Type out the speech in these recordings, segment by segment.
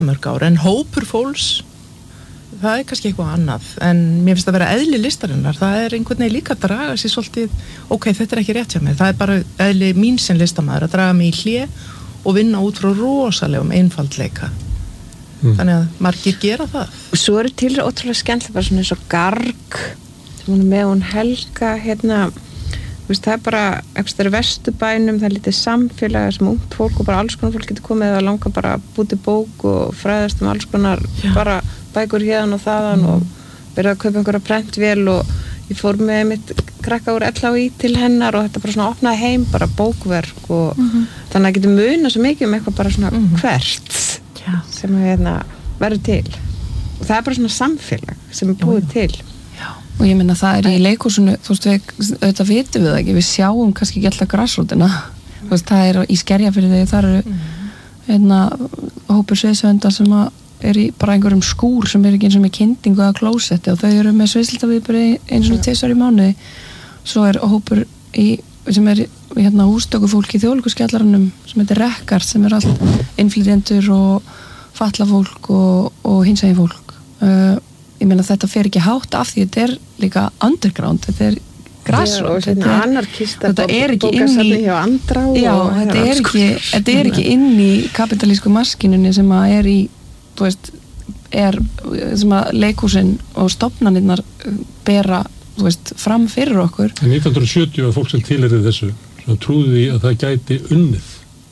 mörg ár, en hópur fólks það kannski eitthvað annað, en mér finnst að vera eðli listarinnar, það einhvern veginn líka að draga sér svolítið, ok, þetta ekki rétt hjá mér, það bara eðli mín sem listamaður að draga mig í hlé og vinna út frá rosalegum einfaldleika þannig að margir gera það. Og svo til ótrúlega skemmtilega bara svona eins og Garg sem hún með hún Helga það bara ekstra Vesturbænum, það lítið samfélag sem ungt fólk og bara alls konar fólk getur komið að langa bara búti bók og fræðast alls konar bara bækur hérna og þaðan og verið að kaupa einhverja prentvél og ég fór með mitt krakka úr LHÍ til hennar og þetta bara svona opnaði heim bara bókverk og þannig að getur muna svo mikið eitthvað bara svona hvert sem verður til og það bara svona samfélag sem búið til. Og ég meina það í leikhúsinu, þú veist, auðvitað vitum við það ekki, við sjáum kannski ekki alltaf grassrótina, þú veist, það í Skerjafirði, þar eru hópur sviðsöfundar sem í bara einhverjum skúr sem ekki eins og með kyndingu eða klósetti og þau eru með sviðslitaviðburði eins og 2 í mánuði, svo hópur sem hústökufólk í Þjóðleikhúskjallaranum sem heitir Rekkart, sem allt innflytjendur og fatlafólk og hinsegin fólk. Ég meina þetta fer ekki hátt af því þetta líka underground, þetta grassroots, þetta ekki inn í hjá Andrá þetta ekki inn í kapitalísku maskinunni sem í þú veist, sem leikhúsin og stofnanirnar bera, þú veist, fram fyrir okkur. En 1970 var fólk sem tilheyrði þessu, trúði því að það gæti unnið.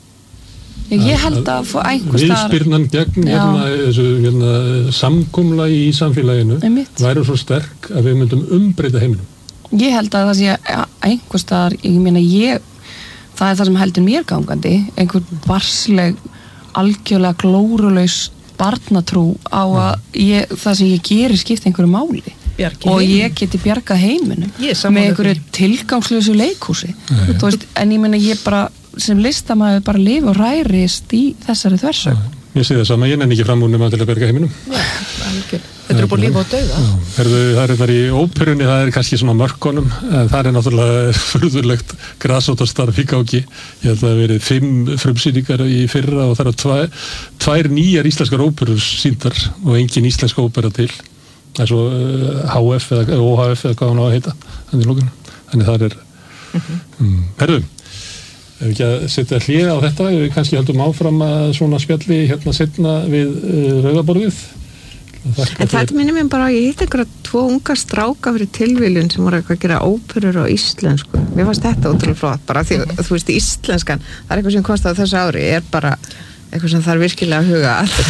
Ég held að fá einhvers staðar viðspyrnan gegn samkomulagi í samfélaginu væri svo sterk að við myndum umbreyta heiminum. Ég held að það sé einhvers staðar, ég meina það er það sem heldur mér gangandi, einhver varsleg, algjörlega glórulaus barnatrú á að það sem ég geri skipta einhverju máli og ég geti bjargað heiminum með einhverju tilgangslausu leikhúsi. Þú veist, en ég meina ég bara sem listamaður bara lifi og rærist í þessari þversögn. Ég sé það sama, ég nenni ekki fram úr nema til að berga heiminum. Þetta búið líf og dauða. Það þar í óperunni, það kannski svona mörkunum, en það náttúrulega furðulegt grasrótarstarf í gangi. Ég held að það verið 5 frumsýningar í fyrra og það eru 2 nýjar íslenskar óperur sýndar og engin íslensk ópera til. Það svo HF eða OHF eða hvað hún á að heita þannig það herðu, ef við ekki að setja hlýja á þetta, ef við kannski höldum áfram að svona spjalli seinna við rauðaborðið. En þetta minnir mér bara að ég hitt einhverja 2 unga stráka fyrir tilviljun sem voru eitthvað að gera óperur á íslensku. Mér fannst þetta ótrúlega flott, bara því að þú veist íslenskan, það eitthvað sem kostar á þessu ári, bara eitthvað sem þarf virkilega að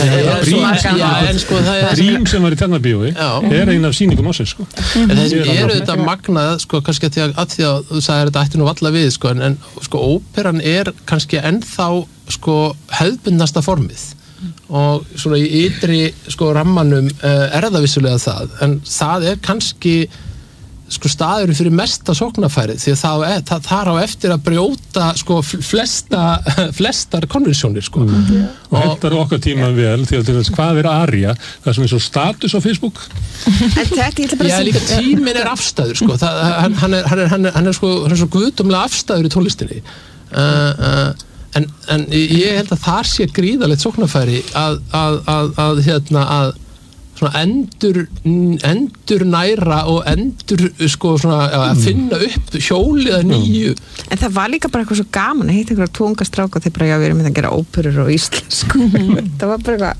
huga. Brím sem var í Tjarnarbíói ein af sýningum ásins, En það sem þetta magnað, kannski að því að þú sagðir þetta ætti nú valla við, en óperan kannski ennþá hefðbundnasta formið og svona í ytri rammanum það vissulega það, en það kannski staðurinn fyrir mesta sóknarfærið því að það þar á eftir að brjóta flestar konvensjónir og hendar okkar tíma vel því að hvað aria, það sem svo status á Facebook líka tíminn afstæður hann er svo guðdómlega afstæður í tónlistinni en ég held að þar sé gríðalegt sóknarfæri að svona endur næra og að finna upp hjólið að nýju. En það var líka bara eitthvað svo gaman að hitta einhverja 2 unga stráka og þeir bara, við erum að gera óperur á íslensku. Það var bara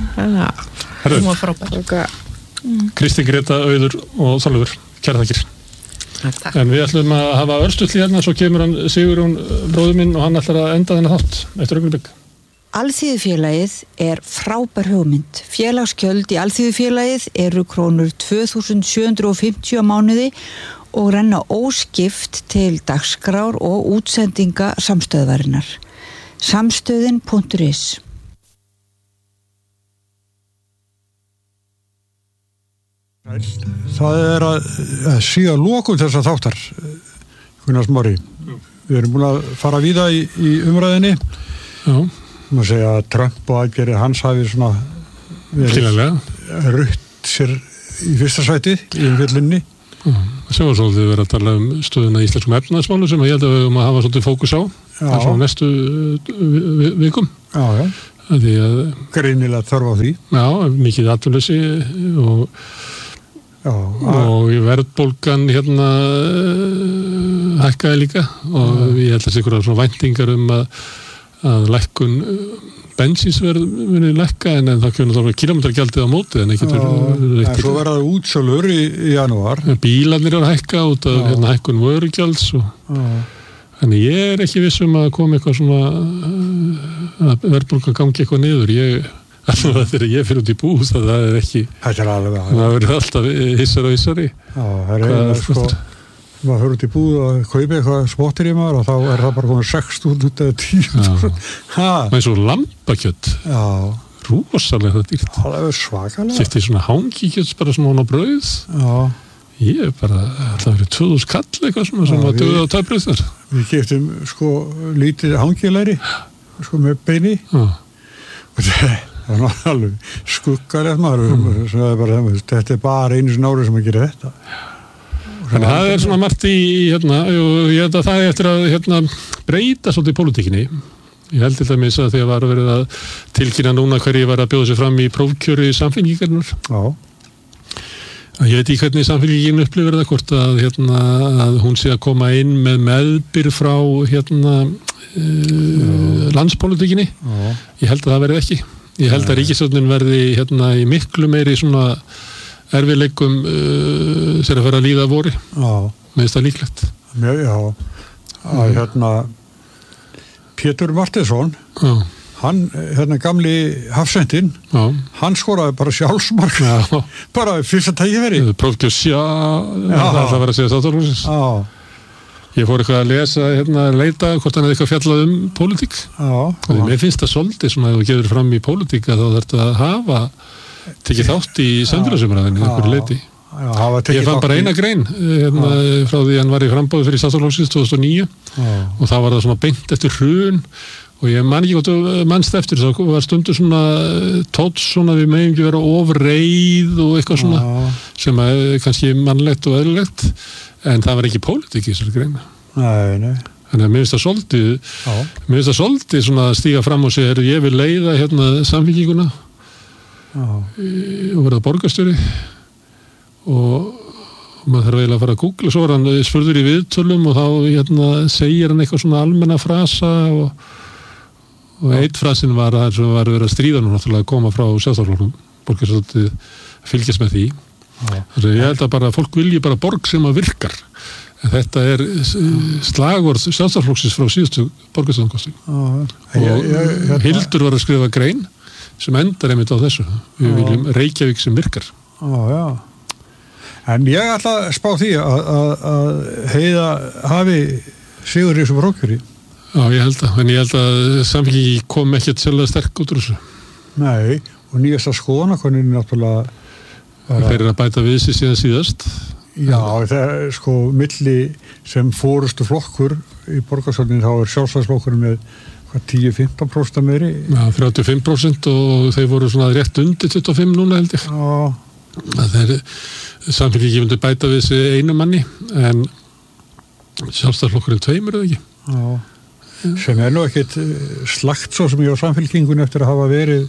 eitthvað Kristín, Greta, Auður og Þorleifur, kærar þakkir. En við ætlum að hafa örstuðli svo kemur hann Sigurjón bróðir minn og hann ætlar að enda þennan þátt eftir augnablik. Alþýðufélagið frábær hugmynd. Félagsgjöld í Alþýðufélagið eru krónur 2.750 á mánuði og renna óskipt til dagskrár og útsendinga samstöðvarinnar. Samstöðin.is Það að síða lokum þessa þáttar Gunnar Smári. Við erum búin að fara víða í umræðinni. Já. Má segja að Trump og aðgerðir hans hafi svona rutt sér í fyrsta sæti í umfjöllinni. Svo var svolítið verið að tala stöðuna í íslenskum efnahagsmálum sem ég held að við höfum að hafa svolítið fókus á svona næstu vikum. Já. Því að greinilega þörf á því. Já, mikið atvinnuleysi og verðbólgan hérna hækkaði líka og ég held að sé einhverjar svona væntingar að lækkun bensínsverð muni lækka en það kemur þá kílómetragjaldið á móti en svo verða það útsölur í janúar. Bílarnir eru að hækka út af hérna hækkun vörugjalds þannig ég ekki viss að koma eitthvað svona að verðbólgan gangi eitthvað niður. Alltaf þegar ég fyrir út í búð það ekki það verður alltaf hissari það eiginlega sko maður fyrir út í búð og kaupi eitthvað smottir í maður og þá það bara komið 6.000 eða 10.000 eins og lambakjött rosalega það dýrt það er svakalega keypti svona hangikjöts bara svona á brauð ég bara alltaf verið 2.000 kall eitthvað svona að döða á tæbrauð þar við keyptum sko lítið hangilæri sko með beini og það var alveg skuggar þetta bara einu sinni árið sem að gera þetta þannig að það svona margt í hérna og ég held að það eftir að breyta svolítið í pólitíkinni ég held til dæmis að því að var verið að tilkynna núna hverju var að bjóða sig fram í prófkjöri Samfylkingarinnar ég veit ekki hvernig Samfylkingin upplifir það hvort að hún sé að koma inn með meðbyr frá landspólitíkinni ég held að það verði ekki ég held að ríkisstjórnin verði í miklu meiri svona erfiðleikum þegar að fara að líða vori meðist það líklegt Pétur Martinsson hann gamli hafsendinn hann skoraði bara sjálfsmark bara fyrsta tækifæri prófkjör það var að segja Sáttórhúsins ég fór eitthvað að lesa leita hvort hann hefði eitthvað fjallað pólitík mér finnst það svolítið svona að þú gefur fram í pólitík að þá þarf að hafa tekið þátt í samfélagsumræðinni einhverju leiti ég fann bara eina grein frá því hann var í framboði fyrir Sáttórhúsins 2009 og þá var það svona beint eftir hrun og ég man ekki hvort mannst eftir þá var stundur svona tótt svona við megum ekki vera ofreið og eitthvað svona sem er kannski mannlegt og eðlilegt en það var ekki pólitík í þessari greina nei þannig að mér finnst það svolítið svona að stíga fram og segja ég vil leiða Samfylkinguna og verða borgarstjóri og maður þarf eiginlega að fara að googla svo var hann spurður í viðtölum og þá segir hann eitthvað svona almenna frasa og eitt frasin var að það var verið að stríða nú náttúrulega að koma frá Sjálfstæðisflokknum borgarstjóri fylgjast með því þannig að ég held að bara fólk vilji bara borg sem að virkar en þetta er slagorð Sjálfstæðisflokksins frá síðustu borgarstjórnarkosningu og Hildur var að skrifa grein sem endar einmitt á þessu við viljum Reykjavík sem virkar en ég ætla að spá því að Heiða hafi sigur í þessum prófkjöri ég held að Samfylkingin kom ekkert sérlega sterk út úr þessu nei, og nýjasta skoðanakönnun náttúrulega þeir eru að bæta við sig síðan síðast það er sko milli sem fórustu flokkur í borgarstjórninni þá er Sjálfstæðisflokkurinn með 10-15% meiri 35% og þeir voru svona rétt undir 25 núna held ég þeir Samfylkingin myndi bæta við sig einu manni en Sjálfstæðisflokkurinn 2 eða ekki sem er nú ekkit slagt svo sem ég á Samfylkingunni eftir að hafa verið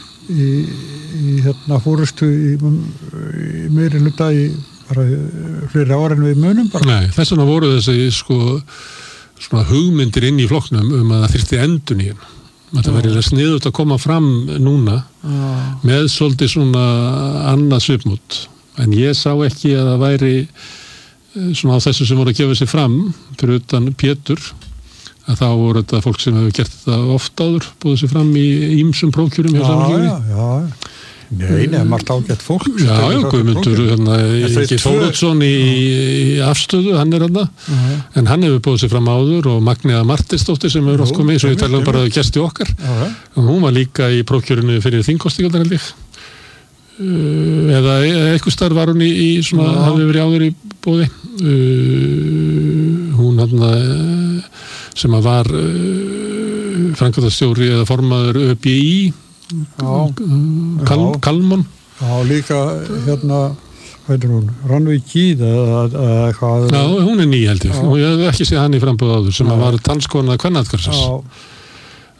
í fórustu í meiri hluta í bara fleiri ára en við munum bara. Nei, þess vegna voru þessi svona hugmyndir inn í flokknum að það þyrfti endurnýjun það væri sniðugt að koma fram núna með svolítið svona annað svipmót en ég sá ekki að það væri svona á þessu sem voru að gefa sig fram fyrir utan Pétur að þá voru þetta fólk sem hefur gert þetta oft áður, búið sér fram í ýmsum prófkjörum hjá Samfylkingunni. Nei, margt ágætt fólk. Já, Guðmundur, Ingi Þóroddsson í afstöðu, hann er þarna, en hann hefur búið sér fram áður og Magnea Martinsdóttir sem hefur oft komið, svo ég tala bara gesti okkar, og hún var líka í prófkjörinu fyrir þingkosningarnar held ég. Eða eitthvað starf var hún í svona, hafði verið áður í bóði. Hún hann sem að var framkvæmdastjóri eða formaður ÖBI Kalmon. Já, líka hvað heitir hún, Rannveig Gíð eða eitthvað. Já, hún er ný held ég og ég hef ekki séð hann í frambúð áður sem að var talskona kvennaðkarsins.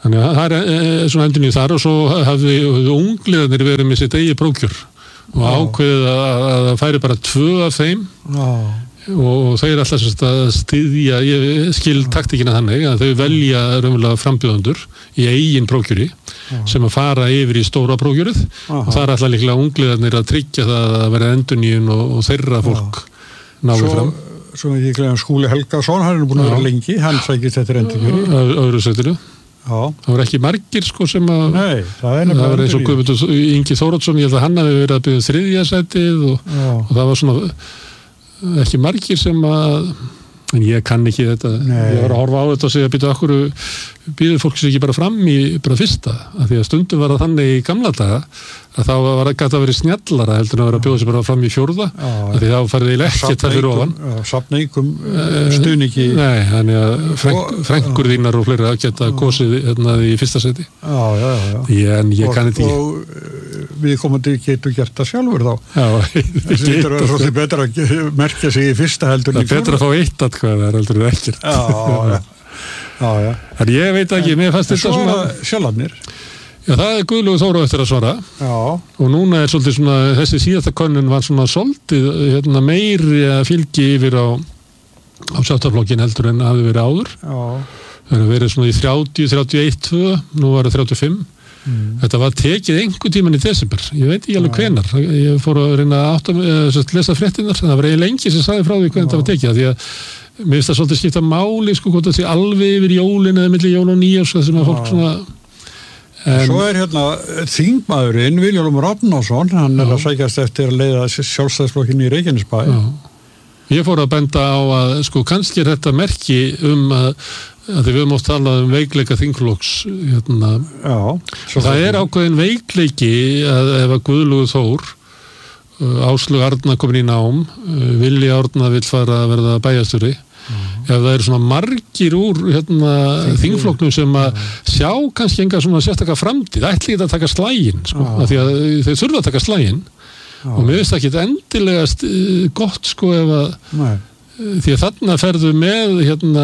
Þannig að það er svona endurinn í þar og svo hafði ungliðarnir verið með sitt eigi prókjör og ákveðið að það færi bara 2 af þeim og þeir alltaf að styðja, ég skil taktíkina þannig að þau velja raunverulega frambjóðendur í eigin prókjöri sem að fara yfir í stóra prókjörið og það er alltaf líklega ungliðarnir að tryggja það að vera endurnýjun og þeirra fólk náðu fram. Svo ég glemði Skúli Helgason, hann er búin að vera lengi, hann sækist þetta endurnýjun. Öðru sætinu. Það var ekki margir sem að Nei, það var eins og Guðmundur Ingi Þóroddsson, ég held að hann hafi verið að byggja 3. sætið og það var svona ekki margir sem að en ég kann ekki þetta ég var að horfa á þetta og segja býður fólk sér ekki bara fram í bara fyrsta af því að stundum var það þannig í gamla daga að þá var það gæti að vera snjallara heldur en að vera að bjóða sér bara fram í 4. af því þá færði ég ekkert það fyrir ofan safna einhverjum stuðningi Nei, þannig að frængur þínar og fleira geta kosið í fyrsta seti en ég kann þetta og við komandi getur gert það sjálfur þá það er svolítið betra að merkja sig í fyrsta heldur það er betra að fá eitt atkvæðar heldur en ekkert Þannig ég veit ekki, mér fannst þetta svona sjálfnir Já, það er Guðlaugur Þóra eftir að svara og núna er svolítið svona, þessi síðasta könnun var svona svolítið meiri að fylgi yfir á sjálfstæðisflokkinn heldur en hafi verið áður það hefur verið svona í 30, 31, 2 nú var það 35 Þetta var tekið einhver tíman í desember ég veit ekki alveg hvenar ég fór að reyna að lesa fréttinnar það var eiginlega lengi sem sagði frá því hvernig þetta var tekið því að mér finnst það svolítið skipta máli hvort það sé alveg yfir jólin eða milli jól og nýjárs þessum að fólk svona Svo er þingmaðurinn Vilhjálmur Árnason hann er að sækjast eftir að leiða sjálfstæðisflokkinn í Reykjanesbæ Ég fór að benda á að kannski er þetta merki að við höfum oft talað veikleika þingflokks það er ákveðin veikleiki að ef að Guðlaugur Þór Áslaug Arna komin í nám Vilji Árna vill fara að verða bæjarstjóri ef það eru svona margir úr þingflokknum sem að sjá kannski enga svona sérstakka framtíð ætli ekki að taka slægin af því að þau þurfa að taka slægin og mér finnst það ekki endilegast gott ef að því að þarna ferðu með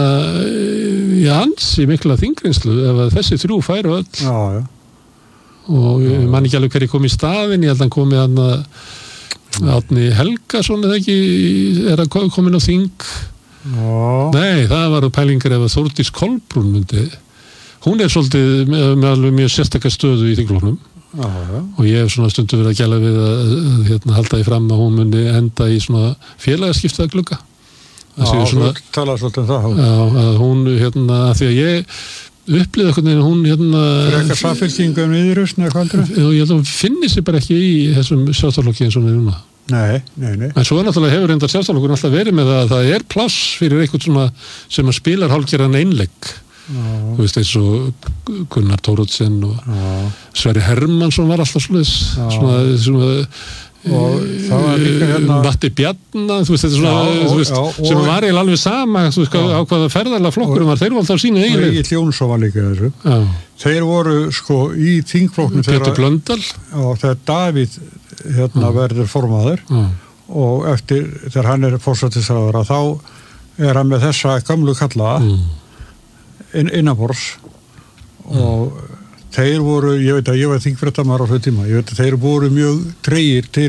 ansi mikla þingreynslu ef að þessi 3 færu öll og ég man ekki alveg hverju kom í staðinn ég held að hann komi Árni Helgason eða ekki er að komin á þing Nei, það var pælingar ef að Þórdís Kolbrún myndi hún er svolítið með alveg mjög sérstakka stöðu í þingflokknum og ég hef svona stundu verið að gæla við að halda því fram að hún myndi enda í svona félagaskiptaða glugga þú talaði svolítið það að hún því að ég upplýði eitthvað hún frekar samfylkingu viðreisn eða hvað ég held að hún finni sig bara ekki í þessum sjálfstæðisflokki eins og við núna Nei. En svo náttúrulega hefur reyndar sjálfstæðisflokkur alltaf verið með það er pláss fyrir eitthvað svona sem að spilar hálfgerðan einleik þú veist eins og Gunnar Thoroddsen og Sverrir Hermannsson var alltaf svona og það var líka Matti Bjarna þú veist, sem var eiginlega alveg sama á hvaða ferðarlega flokkurum var þeir voru alltaf sínu eigin Egill Jónsson var líka þessu þeir voru í þingflokknum Pétur Blöndal þegar Davíð verður formaður og eftir þegar hann er forsætisráðherra þá er hann með þessa gamlu kalla innanborðs og þeir voru, ég veit að ég var þingfréttamaður á þau tíma, ég veit að þeir voru mjög tregir til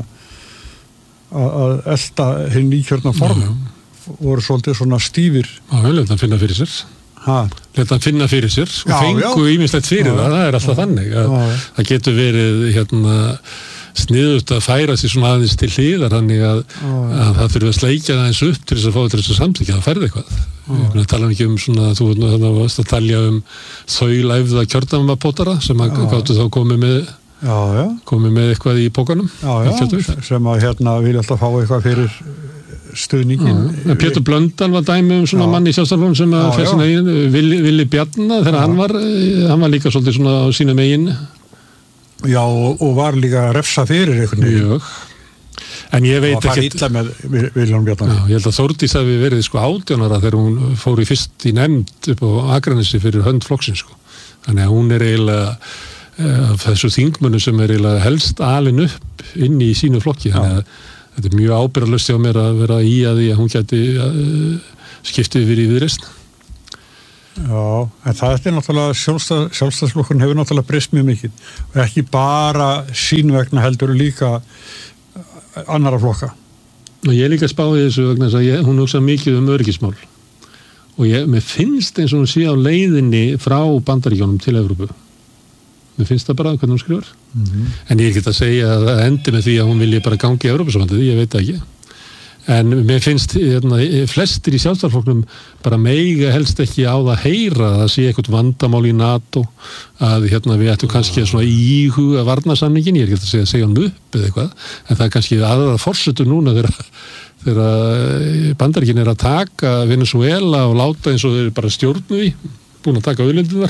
að elta hinn nýkjörna formum voru svolítið svona stífir leta hann finna fyrir sér og fengu ýmislegt fyrir það er alltaf þannig það getur verið sniðugt að færa sér svona aðeins til hliðar þannig að það þurfi að sleikja það eins upp til þess að fá til þess að samþykja það færði eitthvað ég tala ekki svona þú varst að talja þau læfða kjördæmapótara sem að gáttu þá komið með eitthvað í pókanum sem að vilja alltaf fá eitthvað fyrir stuðningin Pétur Blöndal var dæmi svona mann í sjálfstæðisflokknum sem að fer sinna eigin Villi Bjarna þegar hann var líka svolítið svona á sína megin og var líka að refsa fyrir eitthvað en ég veit ekki og það með Vilhjálm Bjarnar ég held að Þórdís hafi verið 18 ára þegar hún fór í fyrst í nefnd upp á Akranesi fyrir hönd flokksins þannig að hún er eiginlega þessu þingmönnum sem er eiginlega helst alin upp inn í sínu flokki þannig að þetta er mjög ábyrgðarlaust hjá mér að vera í að því að hún gæti skiptið yfir í Viðreisn Já, en það er náttúrulega sjálfstæðsflokkurinn hefur náttúrulega breyst mjög mikið og ekki bara sín vegna heldur líka annara flokka. Og ég líka spáði þessu vegna þess að hún hugsa mikið öryggismál og mér finnst eins og hún sé á leiðinni frá Bandaríkjónum til Evrópu. Mér finnst það bara hvernig hún skrifar. En ég get að segja að það endi með því að hún vilji bara gangi í Evrópusambandið, ég veit það ekki. En mér finnst flestir í sjálfstæðsflokknum bara meiga helst ekki á það heyra að það sé eitthvað vandamál í NATO að við ættum kannski að svona íhuga varnarsamningin, ég er ekki að segja hann upp eða eitthvað, en það er kannski aðra forsetur núna þegar Bandaríkin að taka Venezuela og láta eins og þeir bara stjórnu í, búin að taka auðlindirnar.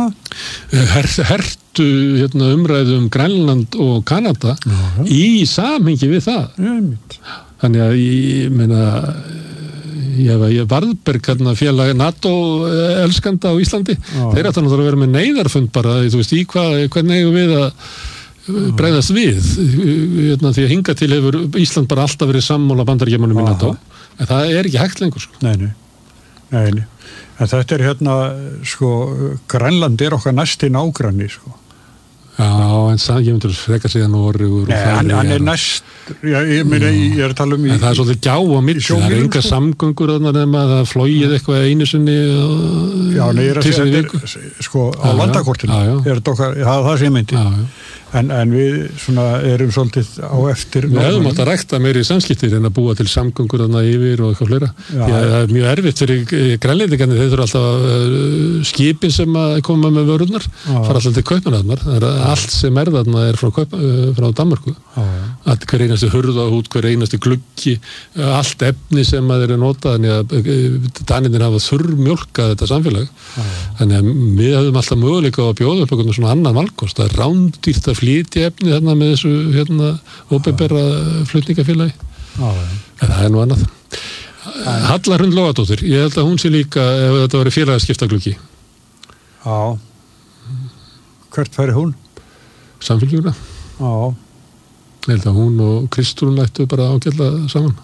Hertu umræðu Grænland og Kanada í samhengi við það. Þannig að ég meina ég Varðberg félag NATO elskanda á Íslandi, þeir ættu náttúrulega að vera með neyðarfund bara, þú veist, hvernig eigum við að bregðast við því að hinga til hefur Ísland bara alltaf verið sammála Bandaríkjamönnum í NATO, en það er ekki hægt lengur. Nei. En þetta er Grænland er okkar næsti nágranni, Já, en ég myndur freka sig að Noregur hann er næst ég er að tala en það er svolítið gjá á milli, það er enga samgöngur nema það flogið eitthvað einu sinni ég er að segja á landakortinu það sé myndi en við erum svolítið á eftir við hefum átt að rækta meiri samskiptir en að búa til samgöngur yfir og eitthvað fleira því að það er mjög erfitt fyrir grænlendingarnir, þeir þurfa alltaf skipin sem að koma með vörurnar fara alltaf til Kaupmannahafnar, það er allt sem er þarna er frá Danmörku að hver einasti hurðahút, hver einasti gluggi, allt efni sem að þeir eru notað, þannig að Danirnir hafa þurrmjólkað þetta samfélag þannig að við hefum alltaf möguleika að bjóða upp eitthvað svona annan valkost, það er rándýrt að flytja efni þarna með þessu opinbera flutningafélagi en það er nú annað. Halla Hrund Logadóttir, ég held að hún sé líka ef þetta væri félagaskiptagluggi. Hvert færi hún? Samfélgjóna. Ég held að hún og Kristrún ættu bara ágætla saman.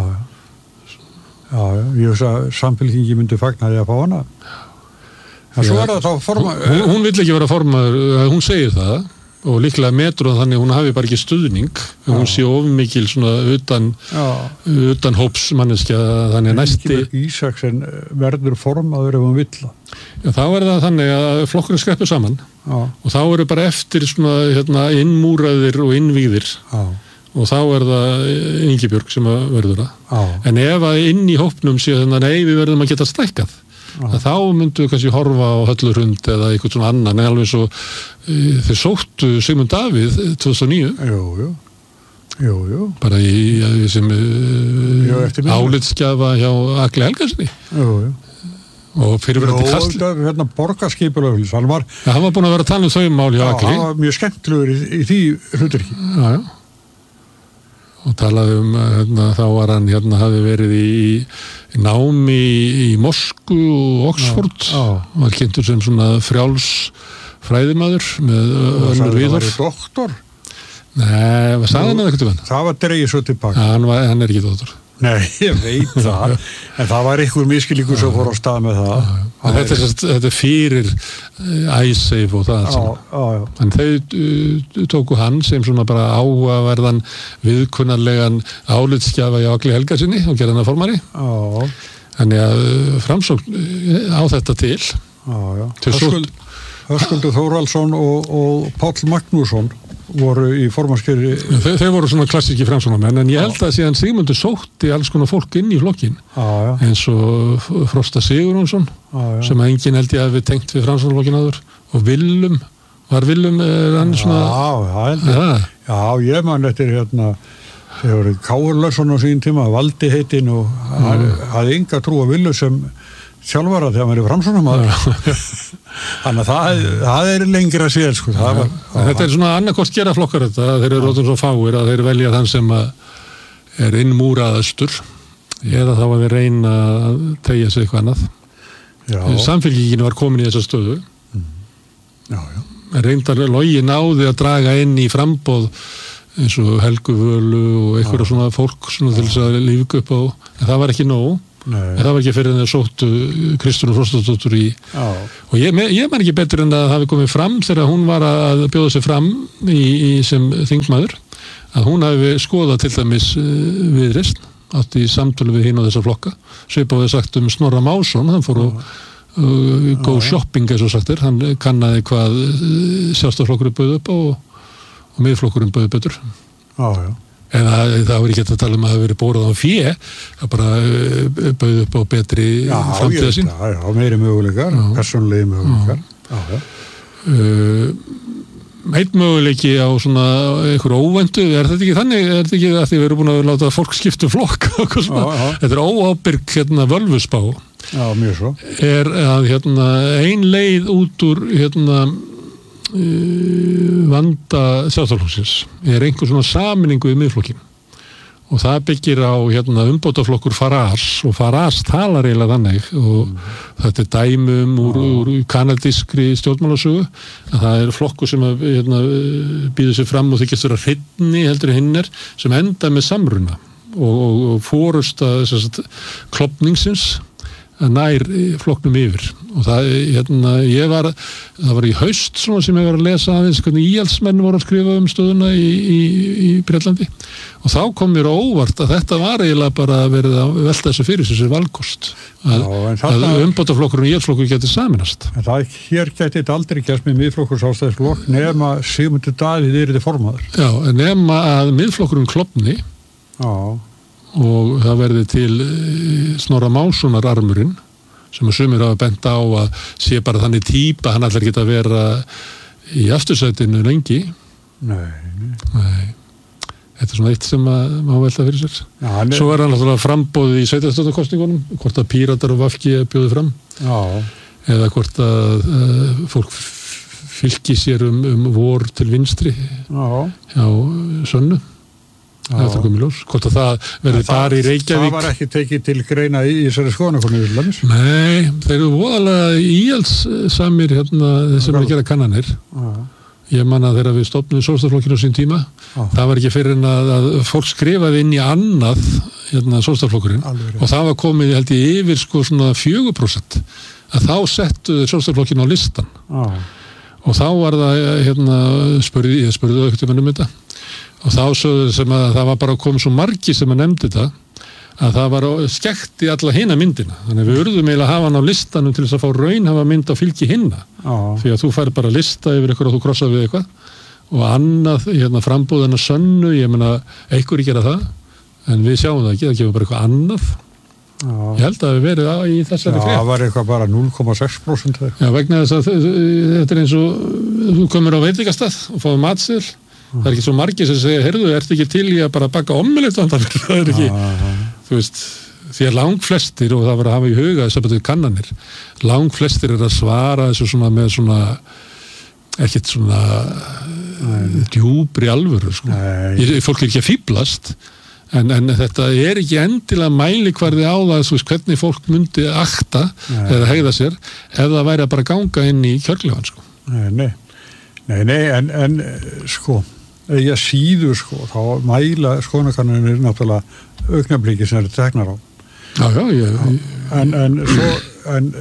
Ég veist að samfélgingi myndi fagna því að fá hana. En svo er það þá formaður. Hún vill ekki vera formaður, hún segir það og líklega metur þannig að hún hafi bara ekki stuðning, hún sé ofmikil svona utan hóps manneskja, þannig að næsti Ísaksen verður formaður ef hún vill það. Þá er það þannig að flokkurinn skreppur saman og þá eru bara eftir svona innmúraðir og innvíðir og þá er það Ingibjörg sem verður það en ef að inn í hópnum sé þannig að við verðum að geta stækkað þá myndu við kannski horfa á Höllu Hrund eða eitthvað svona annan, en alveg svo þeir sóttu Sigmund Davíð 2009 Jú. Bara sem álitskjafa hjá Agli Helgasyni og fyrirverandi kastli borgarskipulöflis hann var búin að vera að tala um þau mál hjá Agli hann var mjög skemmtlugur í því hlutverki og talaði þá var hann hafi verið í námi í Moskvu og Oxford var kynntur sem svona frjáls fræðimaður með önnur viðhorf. Það var doktor? Nei, sagði hann eitthvað um hann? Það var dregið svo tilbaka. Hann er ekki doktor. Nei, ég veit það en það var einhver miskilíkur sem fór á stað með það. Þetta er fyrir iSafe og það alls en þau tóku hann sem svona bara áhugaverðan viðkunnarlegan álitskjafa hjá Agli Helgasyni og gerði hann að formari þannig að framsókn á þetta til Höskuldur Þórhallsson og Páll Magnússon voru í formannskjöri þeir voru svona klassíski framsóknarmenn en ég held að síðan Sigmundur sótti alls konar fólk inn í flokkin eins og Frosta Sigurjónsson sem enginn held ég að við tengt við framsóknarflokkin áður og Willum hann svona ég man eftir þegar voru Káur Larsson á sín tíma valdi heitinn og hafði enga trú á Willum sem sjálfvara þegar maður er framsóknarmaður þannig að það er lengra sér þetta er svona annarkost gera flokkar þetta þeir eru rótum svo fáir að þeir velja þann sem er innmúraðastur eða þá að þeir reyna að tegja sig eitthvað annað Samfylkingin var komin í þessa stöðu reyndar Logi náði að draga inn í framboð eins og Helgu Völu og einhverja svona fólk svona til þess að lífga upp á en það var ekki nóg en það var ekki fyrir en þeir sóttu Kristrúnu Frostadóttur í og ég man ekki betur en að það hafi komið fram þegar hún var að bjóða sig fram í sem þingmaður að hún hafi skoðað til dæmis Viðreisn, átti í samtölu við hinn og þessa flokka, svipað við sagt Snorra Másson, hann fór go shopping eins og sagtir, hann kannaði hvað Sjálfstæðisflokkurinn bauð upp á og Miðflokkurinn bauð betur. En það var ekki að tala um að það hafi verið bórað á fé, það bara bauð upp á betri framtíða sín. Já, meiri möguleikar, persónulegi möguleikar. Einn möguleiki á svona einhverju óvæntu, er þetta ekki þannig, er þetta ekki að því við erum búin að láta fólk skipta flokk og svona, þetta ábyrg völvusspá. Já, mjög svo. Er að ein leið út úr vanda Sjálfstæðisflokksins er einhver svona sameiningu í Miðflokkin og það byggir á umbótaflokkur Farage og Farage talar eiginlega þannig og þetta er dæmum úr kanadískri stjórnmálasögu að það er flokkur sem býður sér fram og þykist vera hreinni heldur hinner sem enda með samruna og fórusta klofningsins nær flokknum yfir og það, það var í haust svona sem ég var að lesa aðeins hvernig íhaldsmenn voru að skrifa stöðuna í Bretlandi og þá kom mér óvart að þetta var eiginlega bara verið að velta þessu fyrir þessu valkost að umbótaflokkur og íhaldsflokkur geti saminast. En það hér geti þetta aldrei gert með Miðflokkur Sjálfstæðisflokk nema Sigmundur Davíð yrði formaður. Já, nema að Miðflokkurinn klofni og það verði til Snorra Mássonar armurinn sem að sumir hafa bent á að sé bara þannig típa, hann ætlar ekki að vera í aftursætinu lengi. Nei. Þetta er svona eitt sem að má velta fyrir sér. Svo er hann náttúrulega framboðið í sveitarstjórnarkosningunum, hvort að Píratar og VG bjóði fram. Eða hvort að fólk fylki sér vor til vinstri hjá Sönnu. Það er komið ljós. Hvort að það verði bara í Reykjavík. Það var ekki tekið til greina í þessari skoðanakönnun í Íslands? Nei, þeir eru voðalega íhaldssamir þessum að gera kannanir. Ég man að þegar við stofnum Sjálfstæðisflokkinn á sín tíma, það var ekki fyrir en að fólk skrifaði inn í annað Sjálfstæðisflokkurinn og það var komið held ég yfir svona 4% að þá settu Sjálfstæðisflokkinn á listan. Og þá var það ég spurði auðvitað þetta og þá sögðu sem að það var bara komið svo margi sem að nefndi þetta að það var skekkt í alla hina myndina þannig við urðum eiginlega að hafa hann á listanum til þess að fá raunhafa mynd á fylgi hinna því að þú fær bara lista yfir eitthvað og þú krossar við eitthvað og annað frambúðina Sönnu, ég meina einhverjir gera það en við sjáum það ekki, það gefur bara eitthvað annað ég held að við verið í þessari frétt. Það var eitthvað bara 0,6%. Já, vegna þess að þetta er eins og þú komur á veitingastað og fáið matseðil það er ekki svo margir sem segja, heyrðu, ertu ekki til í að bara baka omelett það er ekki, þú veist því að langflestir, og það var að hafa í huga þess að betur kannanir, langflestir er að svara þessu svona með svona ekkert svona djúpri alvöru sko. Fólk er ekki að fíblast en þetta er ekki endilega mælikvarði á það, þú veist, hvernig fólk myndi akta eða hegða sér ef það væri að bara ganga inn í kjörklefan sko. Nei, en sko ég síður sko, þá mæla skoðanakannanir náttúrulega augnabliki sem eru teknar á. En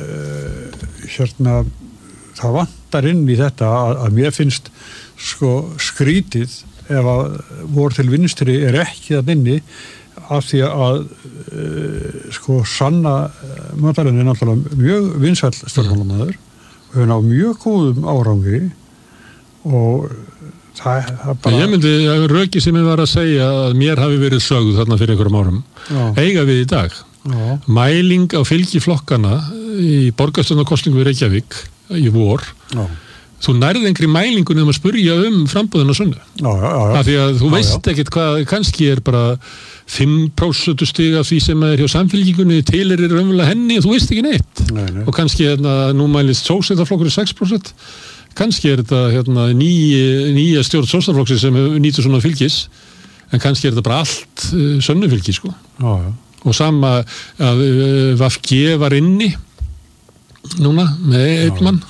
það vantar inn í þetta að mér finnst sko skrítið ef að vor til vinstri er ekki að inni af því að sko Sanna Möndarinn er náttúrulega mjög vinsæll stjórnmálamaður og hefur náð mjög góðum árangri og það bara... Ég myndi röki sem ég var að segja að mér hafi verið sögð þarna fyrir einhverjum árum eiga við í dag mæling á fylgi flokkana í borgarstjórnarkosningu við Reykjavík í vor þú nærði einhverjum mælingunum að spurja frambúðina Sönnu af því að þú veist ekkert hvað kannski er bara 5% stig af því sem er hjá samfylkingunni til er raunverulega henni og þú veist ekki neitt og kannski nú mælist Sósíaldaflokkur 6% kannski er þetta nýja stjórn Sjálfstæðisflokksins sem nýtur svona fylgis en kannski er þetta bara allt Sönnu fylgi sko og sama að VG var inni núna með einn mann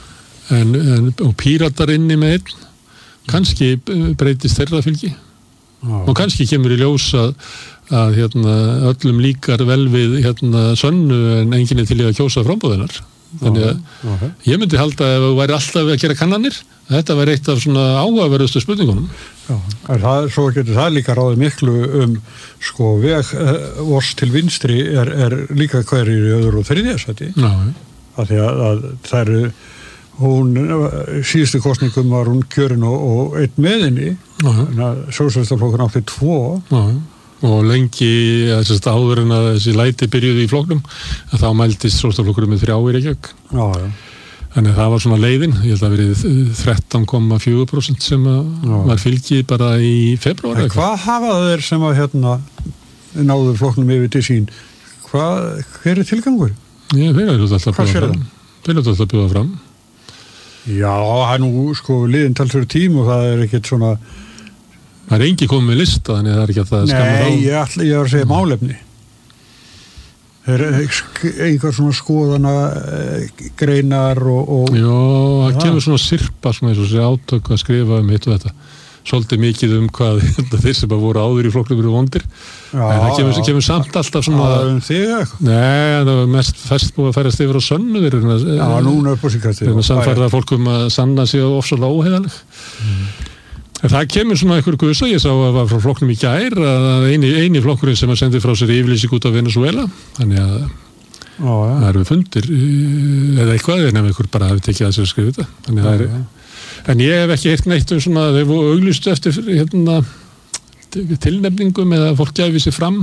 og Píratar inni með einn kannski breytist þeirra fylgi og kannski kemur í ljós að öllum líkar vel við Sönnu en enginn til í að kjósa framboðinnar. Þannig að ég myndi halda ef þú væri alltaf að gera kannanir, þetta væri eitt af svona áhugaverðustu spurningunum. Svo getur það líka ráðið miklu sko veg oss til vinstri er líka hverjir í öðru og þriðja sæti. Af því að það eru síðustu kosningum var hún kjörin og einn með henni, þannig að Sósíalistaflokkurinn átti 2. Og lengi, áður en að þessi læti byrjuði í flokknum, þá mæltist Sósíalistaflokkurinn með 3 í Reykjavík. Þannig að það var svona leiðin, ég held að verið 13,4% sem var fylgi bara í febrúar. Hvað hafa þeir sem að náðu flokknum yfir til sín? Hver tilgangur? Þeir eru alltaf að bjóða fram. Já, það er nú sko liðin talsverður tím og það er ekkert svona. Það er engi komið með lista, þannig það er ekki að það skammar á. Nei, ég var að segja málefni. Það er einhver svona skoðana greinar og Já, það kemur svona sirpa svona eins og sér átök að skrifa hitt og þetta. Svolítið mikið hvað þeir sem voru áður í flokknum eru vondir. En það kemur samt alltaf svona þig eitthvað? Nei, það var mest fæst búið að færast yfir á Sönnu. Já, núna upp á síkast. Þeir samfærða fólkum að sanna sig ofsalega óheiðaleg. En það kemur svona einhver guðsa, ég sá að var frá flokknum í gær að eini flokkurinn sem að sendi frá sér yfirlýsing út af Venezuela, þannig að það eru fundir eða eitthvað, en ef einhver bara hafi tekið að sér að skrifa þetta, þannig að það er en ég hef ekki heyrt neitt svona, þeir voru auglýstu eftir tilnefningum eða fólk gæfi sér fram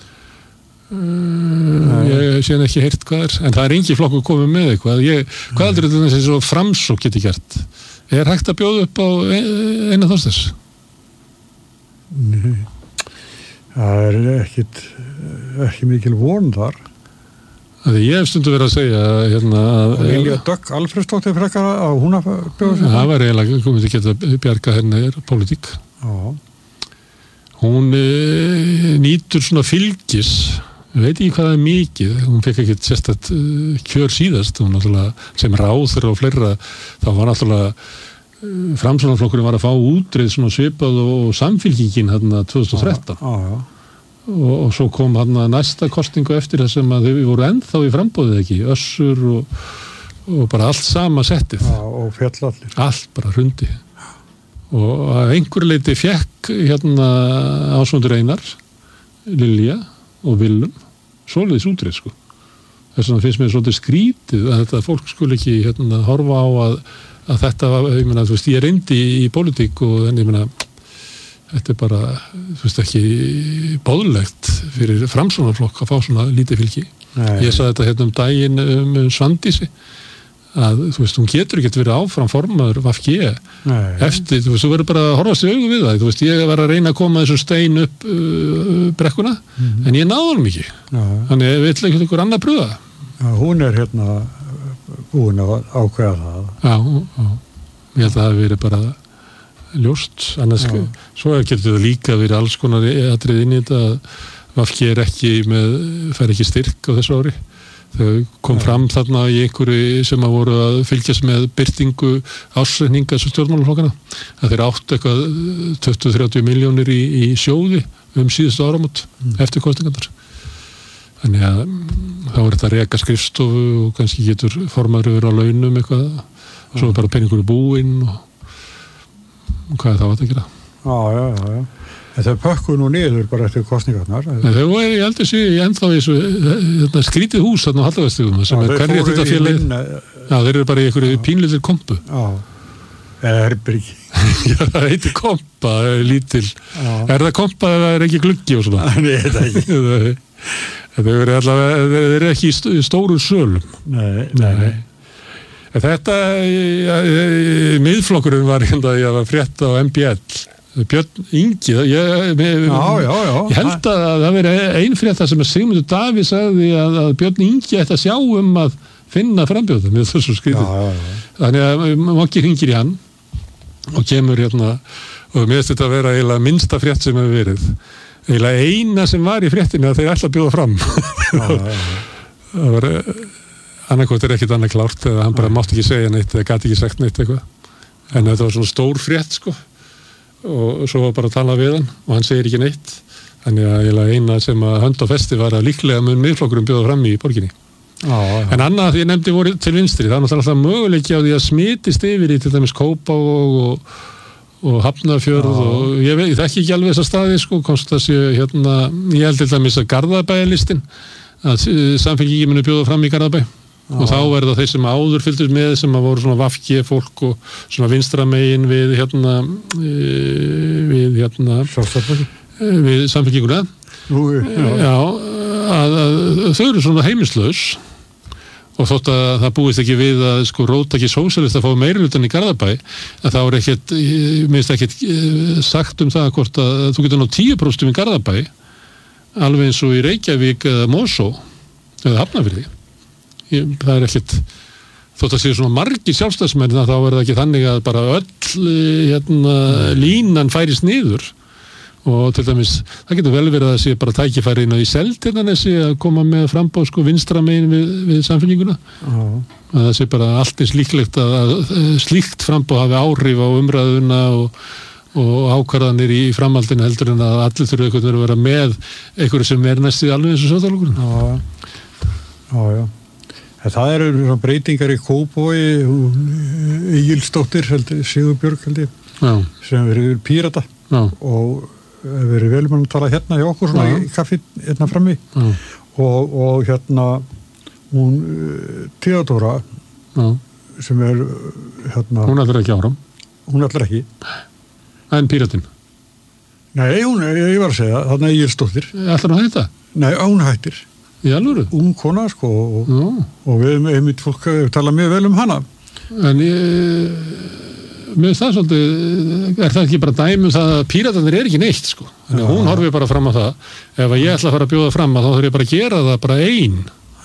ég sé ekki heyrt hvað en það er engi flokkur komið með eitthvað hvað heldur þetta þessi svo Framsókn geti gert? Er hægt að bjóða upp á Einar Þorsteinsson? Nei, það er ekki mikil von þar. Því ég hef stundu verið að segja að Lilja Dögg Alfreðsdóttir frekar að hún að bjóða sig. Það var eiginlega komið til að geta bjarga henni pólitík. Hún nýtur svona fylgis, ég veit ekki hvað það er mikið, hún fekk ekki sérstætt kjör síðast, hún náttúrulega sem ráðherra og fleira, þá var náttúrulega Framsóknarflokkurinn var að fá útreið svona svipað og samfylkingin hérna 2013 og svo kom hérna næsta kostingu eftir það sem að þau voru ennþá í framboðið ekki, Össur og bara allt sama settið og fjallallir allt bara hrundi og að einhverju leiti fekk hérna Ásmundur Einar Lilja og Willum svoleiðis útreið sko þess vegna finnst mér svolítið skrítið að þetta fólk skul ekki horfa á að þetta var, ég meina, þú veist, ég reyndi í pólitík og en ég meina þetta er bara, þú veist, ekki boðlegt fyrir Framsóknarflokk að fá svona lítið fylgi. Ég sagði þetta daginn Svandísi að, þú veist, hún getur ekki verið áfram formaður VG eftir, þú veist, þú verður bara að horfast í augu við það, þú veist, ég var að reyna að koma þessu stein upp brekkuna, en ég náði honum ekki. Þannig ég vil ekki einhver annar pröfa. Hún er búin að ákveða það. Ég held að það hafi verið bara ljóst, annars svo getur það líka verið alls konar atrið inn í þetta að VG fær ekki styrk á þessu ári. Þau kom fram þarna í einhverju sem að voru að fylgjast með birtingu ársreikninga sem stjórnmálaflokkana að þeir áttu eitthvað 20-30 milljónir í sjóði síðustu áramót eftir kostingarnar. Þannig að þá er þetta að reka skrifstofu og kannski getur formaður yfir á launum eitthvað og svo bara peningur í búinn og hvað er það að gera? Já. Þau pökkuðu nú niður bara eftir kosningarnar. Þau voru, ég held að sé, ennþá í þessu skrítið hús þarna á Hallavegsstígum sem er hverjir þetta félagið. Já, þeir eru bara í einhverju pínlítil kompu. Herbyrgi. Já, það heitir kompa, lítil. Er það kompa eða er ekki gluggi og svona? Nei, þetta ekki. Þeir eru ekki í stóru sölum. Nei. Þetta, miðflokkurinn var hérna, ég var frétt á MBL. Björn Ingi ég held að það veri ein frétta sem að Sigmundur Davíð sagði að Björn Ingi ætti að sjá að finna frambjóðum með þessu skrítið þannig að Moggi hringir í hann og kemur hérna og mér finnst þetta að vera eiginlega minnsta frétt sem hefur verið eiginlega eina sem var í fréttinu að þeir ætla að bjóða fram það var annarkvæmt ekkert annað klárt eða hann bara mátti ekki segja neitt eða gæti ekki sagt neitt eitthvað en þetta var svona stór frétt sko og svo var bara að tala við hann og hann segir ekki neitt. Þannig að eina sem að hönd og festi var að líklega mun Miðflokkurinn bjóða fram í borginni. En annað því ég nefndi voru til vinstri, það er náttúrulega alltaf möguleiki á því að smitist yfir í til dæmis Kópavog og Hafnarfjörð og ég þekki ekki alveg þessa staði sko, komst að sé ég held til dæmis að Garðabæjarlistin að Samfylkingin muni bjóða fram í Garðabæ og þá verða þeir sem áður fylgdust með sem að voru svona VG fólk og svona vinstramegin við við Samfylkinguna að þau eru svona heimilislaus og þótt að það búist ekki við að sko róttæki sósíalista fá meirihlutann í Garðabæ að þá minnst ekkert sagt það hvort að þú getur ná 10% í Garðabæ alveg eins og í Reykjavík eða Mosó eða Hafnarfirði það ekkert þótt að séu svona margir sjálfstæðismenn þá það ekki þannig að bara öll línan færist niður og til dæmis, það getur vel verið að sé bara tækifæri inn á í Seltjarnarnesi að koma með framboð sko vinstra megin við Samfylkinguna að það sé bara allt eins líklegt að slíkt framboð hafi áhrif á umræðuna og ákvarðanir í framhaldinu heldur en að allir þurfa einhvern veginn að vera með einhverju sem næstu alveg eins og Sjálfstæðisflokkurinn. Já. Það eru breytingar í Kópavogi Egilsdóttir Sigurbjörg sem verið Pírata og verið vel að tala hérna hjá okkur svona í kaffi hérna frammi og hérna hún Theodóra sem hún ætlar ekki áram hún ætlar ekki en Píratinn nei, ég var að segja, þarna Egilsdóttir ætlar hún að hætta? Nei, hún hættir í alvöru? Ung kona sko og við einmitt fólk tala mjög vel hana en mér finnst það svolítið, það ekki bara dæmi það að Píratarnir ekki neitt sko þannig að hún horfir bara fram á það ef að ég ætla að fara að bjóða fram þá þarf ég bara að gera það bara ein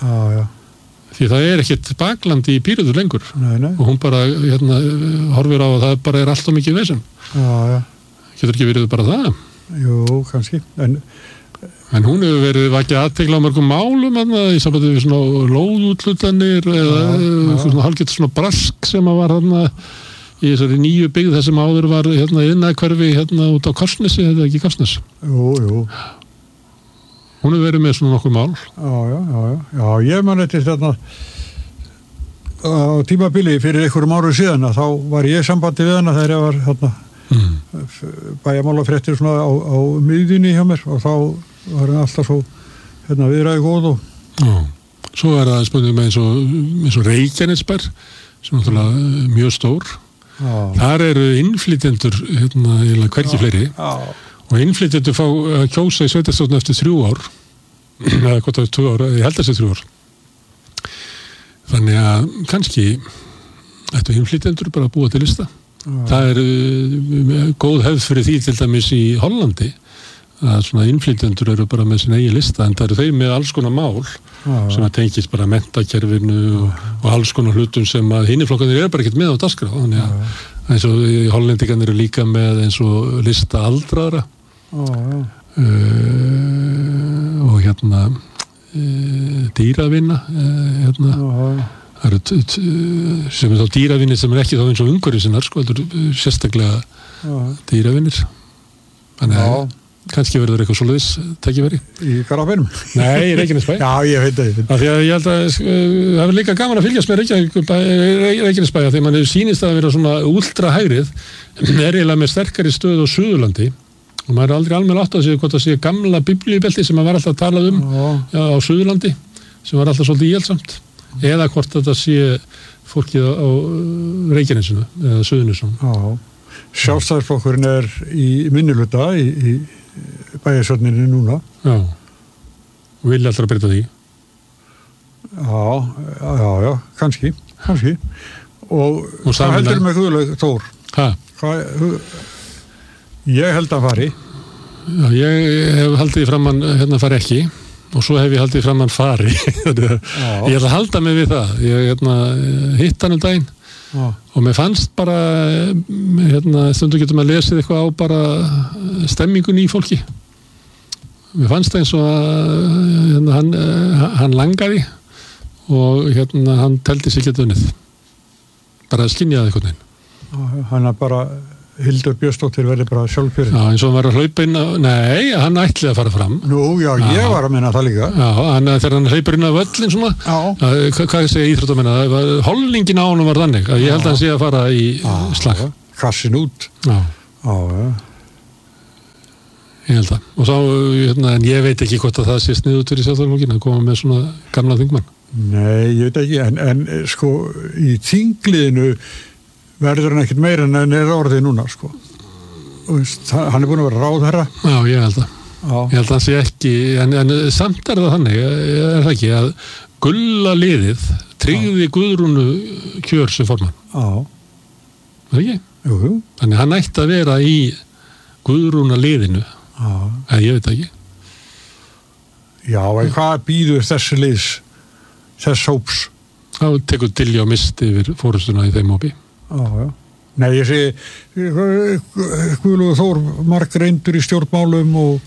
því það ekkert bakland í Píratur lengur og hún bara horfir á að það bara allt og mikið vesen getur ekki verið bara það? Jú, kannski en hún hefur verið vakið aðtegla á mörgum málum í sambandi við svona lóðútlutanir eða svona hálfgett svona brask sem að var í þessari nýju byggð þessum áður var iðnaðarhverfi út á Kársnesi, þetta ekki Kársnes? Jú. Hún hefur verið með svona nokkur mál. Já, ég man eftir á tímabili fyrir einhverjum árum síðan þá var ég í sambandi við hana þegar ég var bæjarmálafréttir svona á miðjunni hjá mér og þá var hann alltaf svo viðræði góð Svo það spurning með eins og Reykjanesbær sem náttúrulega mjög stór þar eru innflytjendur hvergi fleiri og innflytjendur fá að kjósa í sveitarstjórn eftir 3 ár eða hvort það 2 ár, ég held að það 3 ár þannig að kannski ættu innflytjendur bara að búa til lista það góð hefð fyrir því til dæmis í Hollandi að svona innflytjendur eru bara með sin eigin lista en það eru þeir með alls konar mál sem að tengist bara menntakerfinu og alls konar hlutum sem að hiniflokkarnir eru bara ekkert með á dagskrá þannig að eins og hollendingarnir eru líka með eins og lista aldraðra og dýravinna það eru sem þá dýravinni sem ekki þá eins og umhverfisinnar sko, þetta eru sérstaklega dýravinnir þannig að kannski verður eitthvað svoleiðis tækifæri í Garðabænum? Nei, í Reykjanesbæ Já, ég veit það því að ég held að það er líka gaman að fylgjast með Reykjanesbæ því að mann hefur sýnist að vera svona ultrahægrið eiginlega með sterkari stöð á Suðurlandi og maður er aldrei almenn átt að segja hvort það sé gamla biblíubelti sem maður var alltaf að tala á Suðurlandi sem var alltaf svolítið íhaldsamt eða hvort þetta sé fólkið á Reykjanesinu eða Suðurnesum Sjálfstæðisflokkurinn í minnihluta í bæjarsvöldninni núna og vilja alltaf breyta því Já, kannski og hvað heldur með Guðlaug Þór? Ég held að fari ég hef haldið fram hann fari ekki og svo hef ég haldið fram hann fari ég ætla að halda mig við það ég hitt hann daginn og mér fannst bara stundu getur maður lesið eitthvað á bara stemmingun í fólki mér fannst það eins og hann langaði og hann teldi sig geta unnið bara skynjaði eitthvað hann bara Hildur Björnsdóttir verði bara sjálfkjörinn. Já, eins og hann var að hlaupa inn nei, hann ætlaði að fara fram. Nú, já, ég var að minna það líka. Já, þegar hann hleypur inn á völlin svona, hvað segja íþróttamenn, hollingin á honum var þannig, að ég held að hann sé að fara í slag. Kassin út. Já. Já. Ég held að. Og þá, en ég veit ekki hvort að það sé sniðut fyrir sjálfstæðarflokkinn að koma með svona gamla þingmann. Nei, ég veit ekki, en sko, í þingliðinu verður hann ekkert meira en orðið núna, sko. Hann búin að vera ráðherra. Já, ég held að. Ég held að hann sé ekki, en samt það þannig, það ekki, að gulla liðið tryggði Guðrúnu kjör sem formann. Já. Það ekki? Jú. Þannig hann ætti að vera í Guðrúna liðinu. Já. En ég veit ekki. Já, en hvað býður þessi liðs, þess hóps? Þá tekur Diljá Mist yfir fórustuna í þeim hópi. Já. Nei, ég segi Guðlaugur Þór margreyndur í stjórnmálum og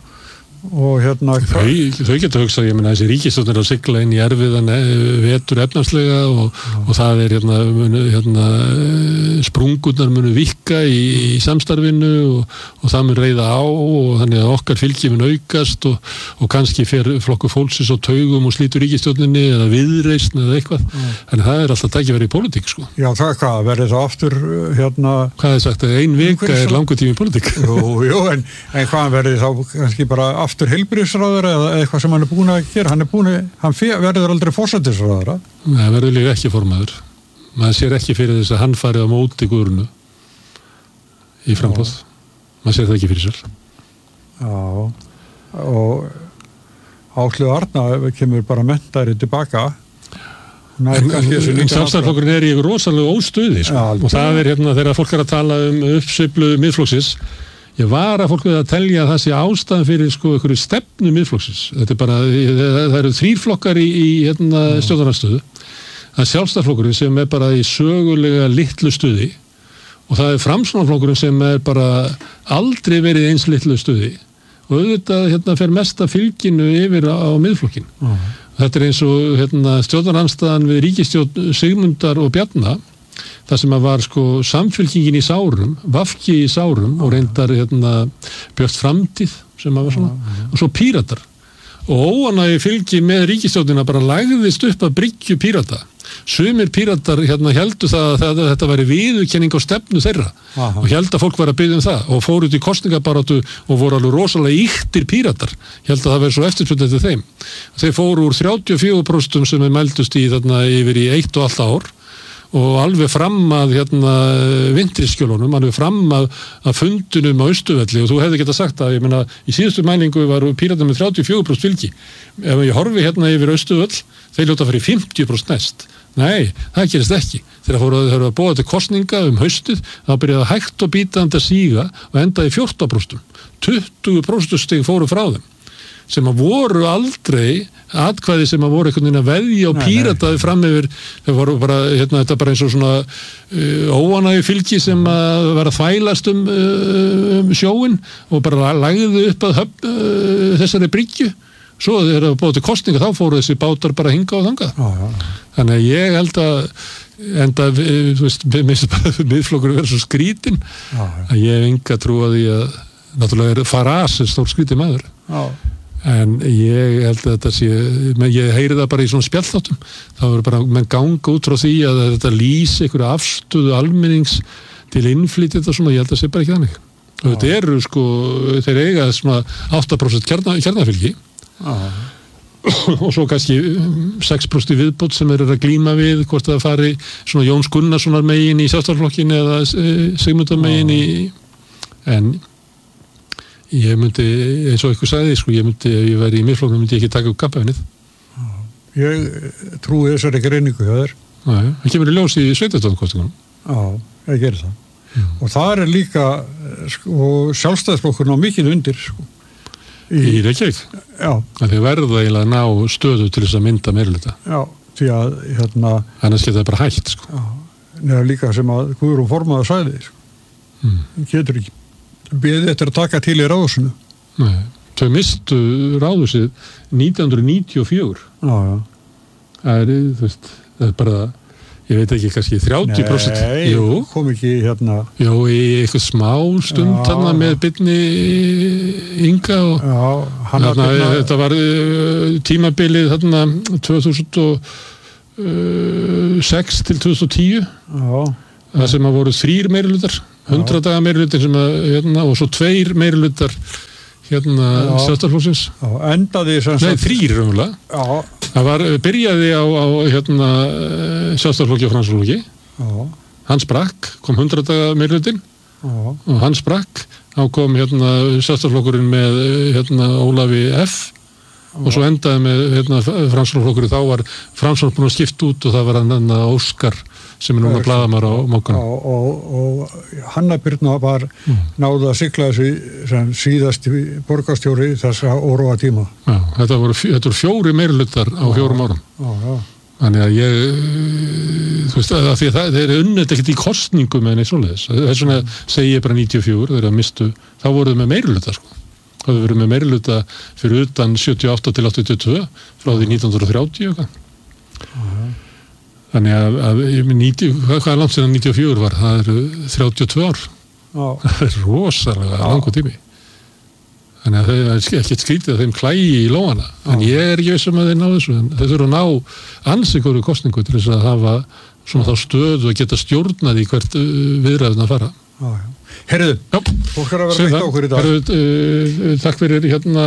þau geta hugsað, ég meina þessi ríkisstjórnir að sigla inn í erfiðan vetur efnarslega og það sprungurnar munu vikka í samstarfinu og það mun reiða á og þannig að okkar fylgi mun aukast og kannski fer flokkur fólksins á taugum og slítur ríkisstjórninni eða viðreisn eða eitthvað, en það alltaf tækifæri í pólitík, sko. Já, það er hvað, verður það aftur Hvað er sagt, að ein vika er langur tími í pólitík? Jú, en hvað verður þá kannski bara aftur heilbrigðisráðherra eða eitthvað sem hann er búin að gera, hann verður aldrei forsætisráðherra. Nei, verður líka ekki formaður. Maður sér ekki fyrir þess að hann farið á móti Guðrúnu í framboð. Maður sér það ekki fyrir sér. Já, og Áslaug Arna kemur bara menntari tilbaka. En sjálfstæðarflokkurinn er í rosalega óstuði, sko. Og það er þegar fólk er að tala uppsveiflu Miðflokksins. Ég var að fólk við að telja að það sé ástæðan fyrir einhverju stefnu Miðflokksins. Þetta er bara, það eru 3 flokkar í stjórnarandstöðu. Það er sjálfstæðarflokkurinn sem er bara í sögulega litlu stuði og það er Framsóknarflokkurinn sem er bara aldrei verið eins litlu stuði og auðvitað fer mesta fylginu yfir á Miðflokkinn. Þetta er eins og stjórnarandstaðan við ríkisstjórn Sigmundar og Bjarna. Það sem að var samfylkingin í sárum, VG í sárum og reyndar Björt Framtíð sem að var svona, og svo Píratar. Og óanægi fylgi með ríkisstjórnina bara lagðist upp að bryggju Pírata. Sumir Píratar héldu það að þetta væri viðurkenning á stefnu þeirra og héldu að fólk var að biðja það og fóru út í kosningabaráttu og voru alveg rosalega ýktir Píratar. Héldu að það væri svo eftirspurn eftir þeim. Þeir fóru úr 34% sem mældust í yfir í 1,5 ár og alveg fram að vintriskjölunum, alveg fram að fundunum á Austurvelli og þú hefði getað sagt að, ég meina, í síðustu mælingu var Píratar með 34% fylgi. Ef ég horfi yfir Austurvöll, þeir ljóta fyrir 50% næst. Nei, það gerist ekki. Þegar þeir eru að búa til kosninga haustið, þá byrjaði hægt og bítandi að síga og endaði 14%. 20% stig fóru frá þeim. Sem að voru aldrei atkvæði sem að voru einhvern veginn að veðja og Pírataði fram yfir, þau voru bara, þetta bara eins og svona óanægi fylgi sem að vera að þvælast sjóin og bara lagði upp að þessari bryggju. Svo þegar það búið til kosninga þá fóru þessi bátar bara hinga og þangað. Þannig að ég held að Miðflokkurinn verður svo skrítin að ég hef enga trú að því að náttúrulega Farage stór skrítin maður. En ég held að þetta sé, ég heyri það bara í svona spjallþáttum, þá verður bara menn ganga út frá því að þetta lýsi einhverju afstöðu almennings til innflytja þetta svona, ég held að það sé bara ekki þannig. Og þetta eru þeir eiga svona 8% kjarnafylgi og svo kannski 6% viðbót sem eru að glíma við hvort það fari svona Jóns Gunnarssonar megin í Sjálfstæðarflokkinn eða Sigmundar megin en ég myndi, eins og eitthvað sagði, ég myndi, ef ég væri í Miðflokknum, myndi ég ekki taka upp kampavinnið. Ég trúi þessari greiningu hjá þér. Það kemur í ljós í sveitarstjórnarkosningunum. Já, ég gerir það. Og það er líka, Sjálfstæðisflokkurinn á mikið undir, Í Reykjavík? Já. Þeir verða eiginlega að ná stöðu til þess að mynda meirihluta. Já, því að, annars geta það bara hægt, Já, neða líka sem að Guðrún formaði sæði, getur ekki beðið eftir að taka til í ráðhúsinu. Nei, þau mistu ráðhúsið 1994. Já. Það er bara, ég veit ekki, kannski 30%. Nei, kom ekki hérna. Jú, í eitthvað smá stund þarna með Birni Inga og þarna, þetta var tímabilið þarna 2006 til 2010. Það sem að voru 3 meirihlutar, 100 daga meirihlutar sem að, hérna, og svo 2 meirihlutar hérna Sjálfstæðisflokksins. Endaði sem sagt. Nei, 3 raunverulega. Það byrjaði á hérna Sjálfstæðisflokki og Framsóknarflokki. Hann sprakk, kom 100 daga meirihlutin og hann sprakk. Þá kom hérna Sjálfstæðisflokkurinn með hérna Ólafi F. Og svo endaði með hérna Framsóknarflokkurinn, þá var Framsókn búin að skipta út og það var hann Óskar sem núna blaðamaður á Mókanum. Og Hanna Birna var náðu að sigla þessi sem síðasti borgarstjóri þessa óróa tíma. Já, þetta voru 4 meirihlutar á 4 árum. Þannig að ég, þú veist, að því að þeir eru unnið ekkert í kostningum en eitt svoleiðis. Þess vegna segi ég bara 94, þeir að mistu, þá voru þau með meirihluta, sko. Það hefur verið með meirihluta fyrir utan 78 til 82 frá því 1930 eitthvað. Þannig að hvað er langt síðan 94 var? Það eru 32 ár. Það er rosalega langur tími. Þannig að það er ekkert skrítið að þeim klægi í lóana. En ég er ekki viss að þeir ná þessu. En þeir þurfa að ná ansi hverju kosningu til þess að hafa svona þá stöðu að geta stjórnað í hvert viðræðin að fara. Herðu, fólk að vera veitt okkur í dag. Takk fyrir hérna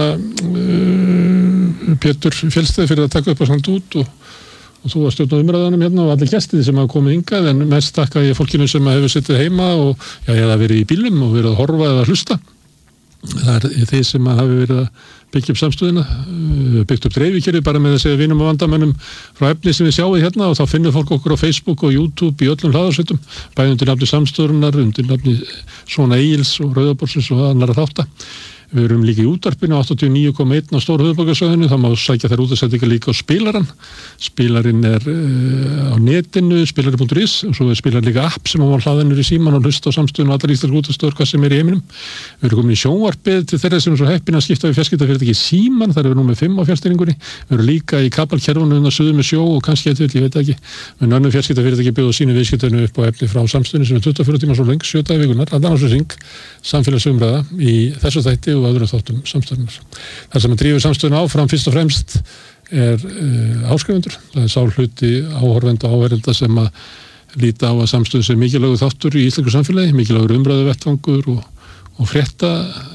Pétur Fjellsteð fyrir að taka upp og senda út og þú var stjórn á umræðanum hérna og allir gestir sem hafa komið hingað, en mest takka ég fólkinu sem hefur sittið heima og eða verið í bílum og verið að horfa eða hlusta. Það er þeir sem hafi verið að byggja upp samstöðina, byggt upp dreifikerfi bara með að segja vinum og vandamönnum frá efni sem við sjáum hérna, og þá finnur fólk okkur á Facebook og YouTube í öllum hlaðarsveitum, bæði undir nafni Samstöðunar, undir nafni Svona Egils og Rauðaborgsins og annarra þátta. Við erum líka í útvarpinu 89,1 á stóru höfuðborgarsvæðinu, það má sækja þær útvarpsendingar líka á spilarann. Spilarinn er á netinu, spilari.is, og svo spilar líka app sem á hlaðinur í síman og hlusta á Samstöðun og allar íslenskar útvarpsstöðvar hvað sem er í heiminum. Við erum komin í sjónvarpið til þeirra sem er svo heppin að skipta við fjarskiptafyrirtæki Síman, þar eru nú með 5 á fjarstýringunni. Við erum líka í kabelkerfinu undan suður með sjó og kannski eitthvað, ég veit ekki. Við önnum fjarskiptafyrirtæki bjóða sínu viðskiptinu upp á efni frá Samstöðunni sem er 24 tíma svo lengt, 7 daga í vikunnar, allan á þessu hring, samfélagsumræða í þessu þætti og öðrum þáttum Samstöðunar. Það sem drífur Samstöðuna áfram fyrst og fremst er áskrifundur. Það er sá hluti áhorfenda og áheyrenda sem að líta á að Samstöðun sem mikilvægur þáttur í íslensku samfélagi, mikilvægur umræðuvettvangur og frétta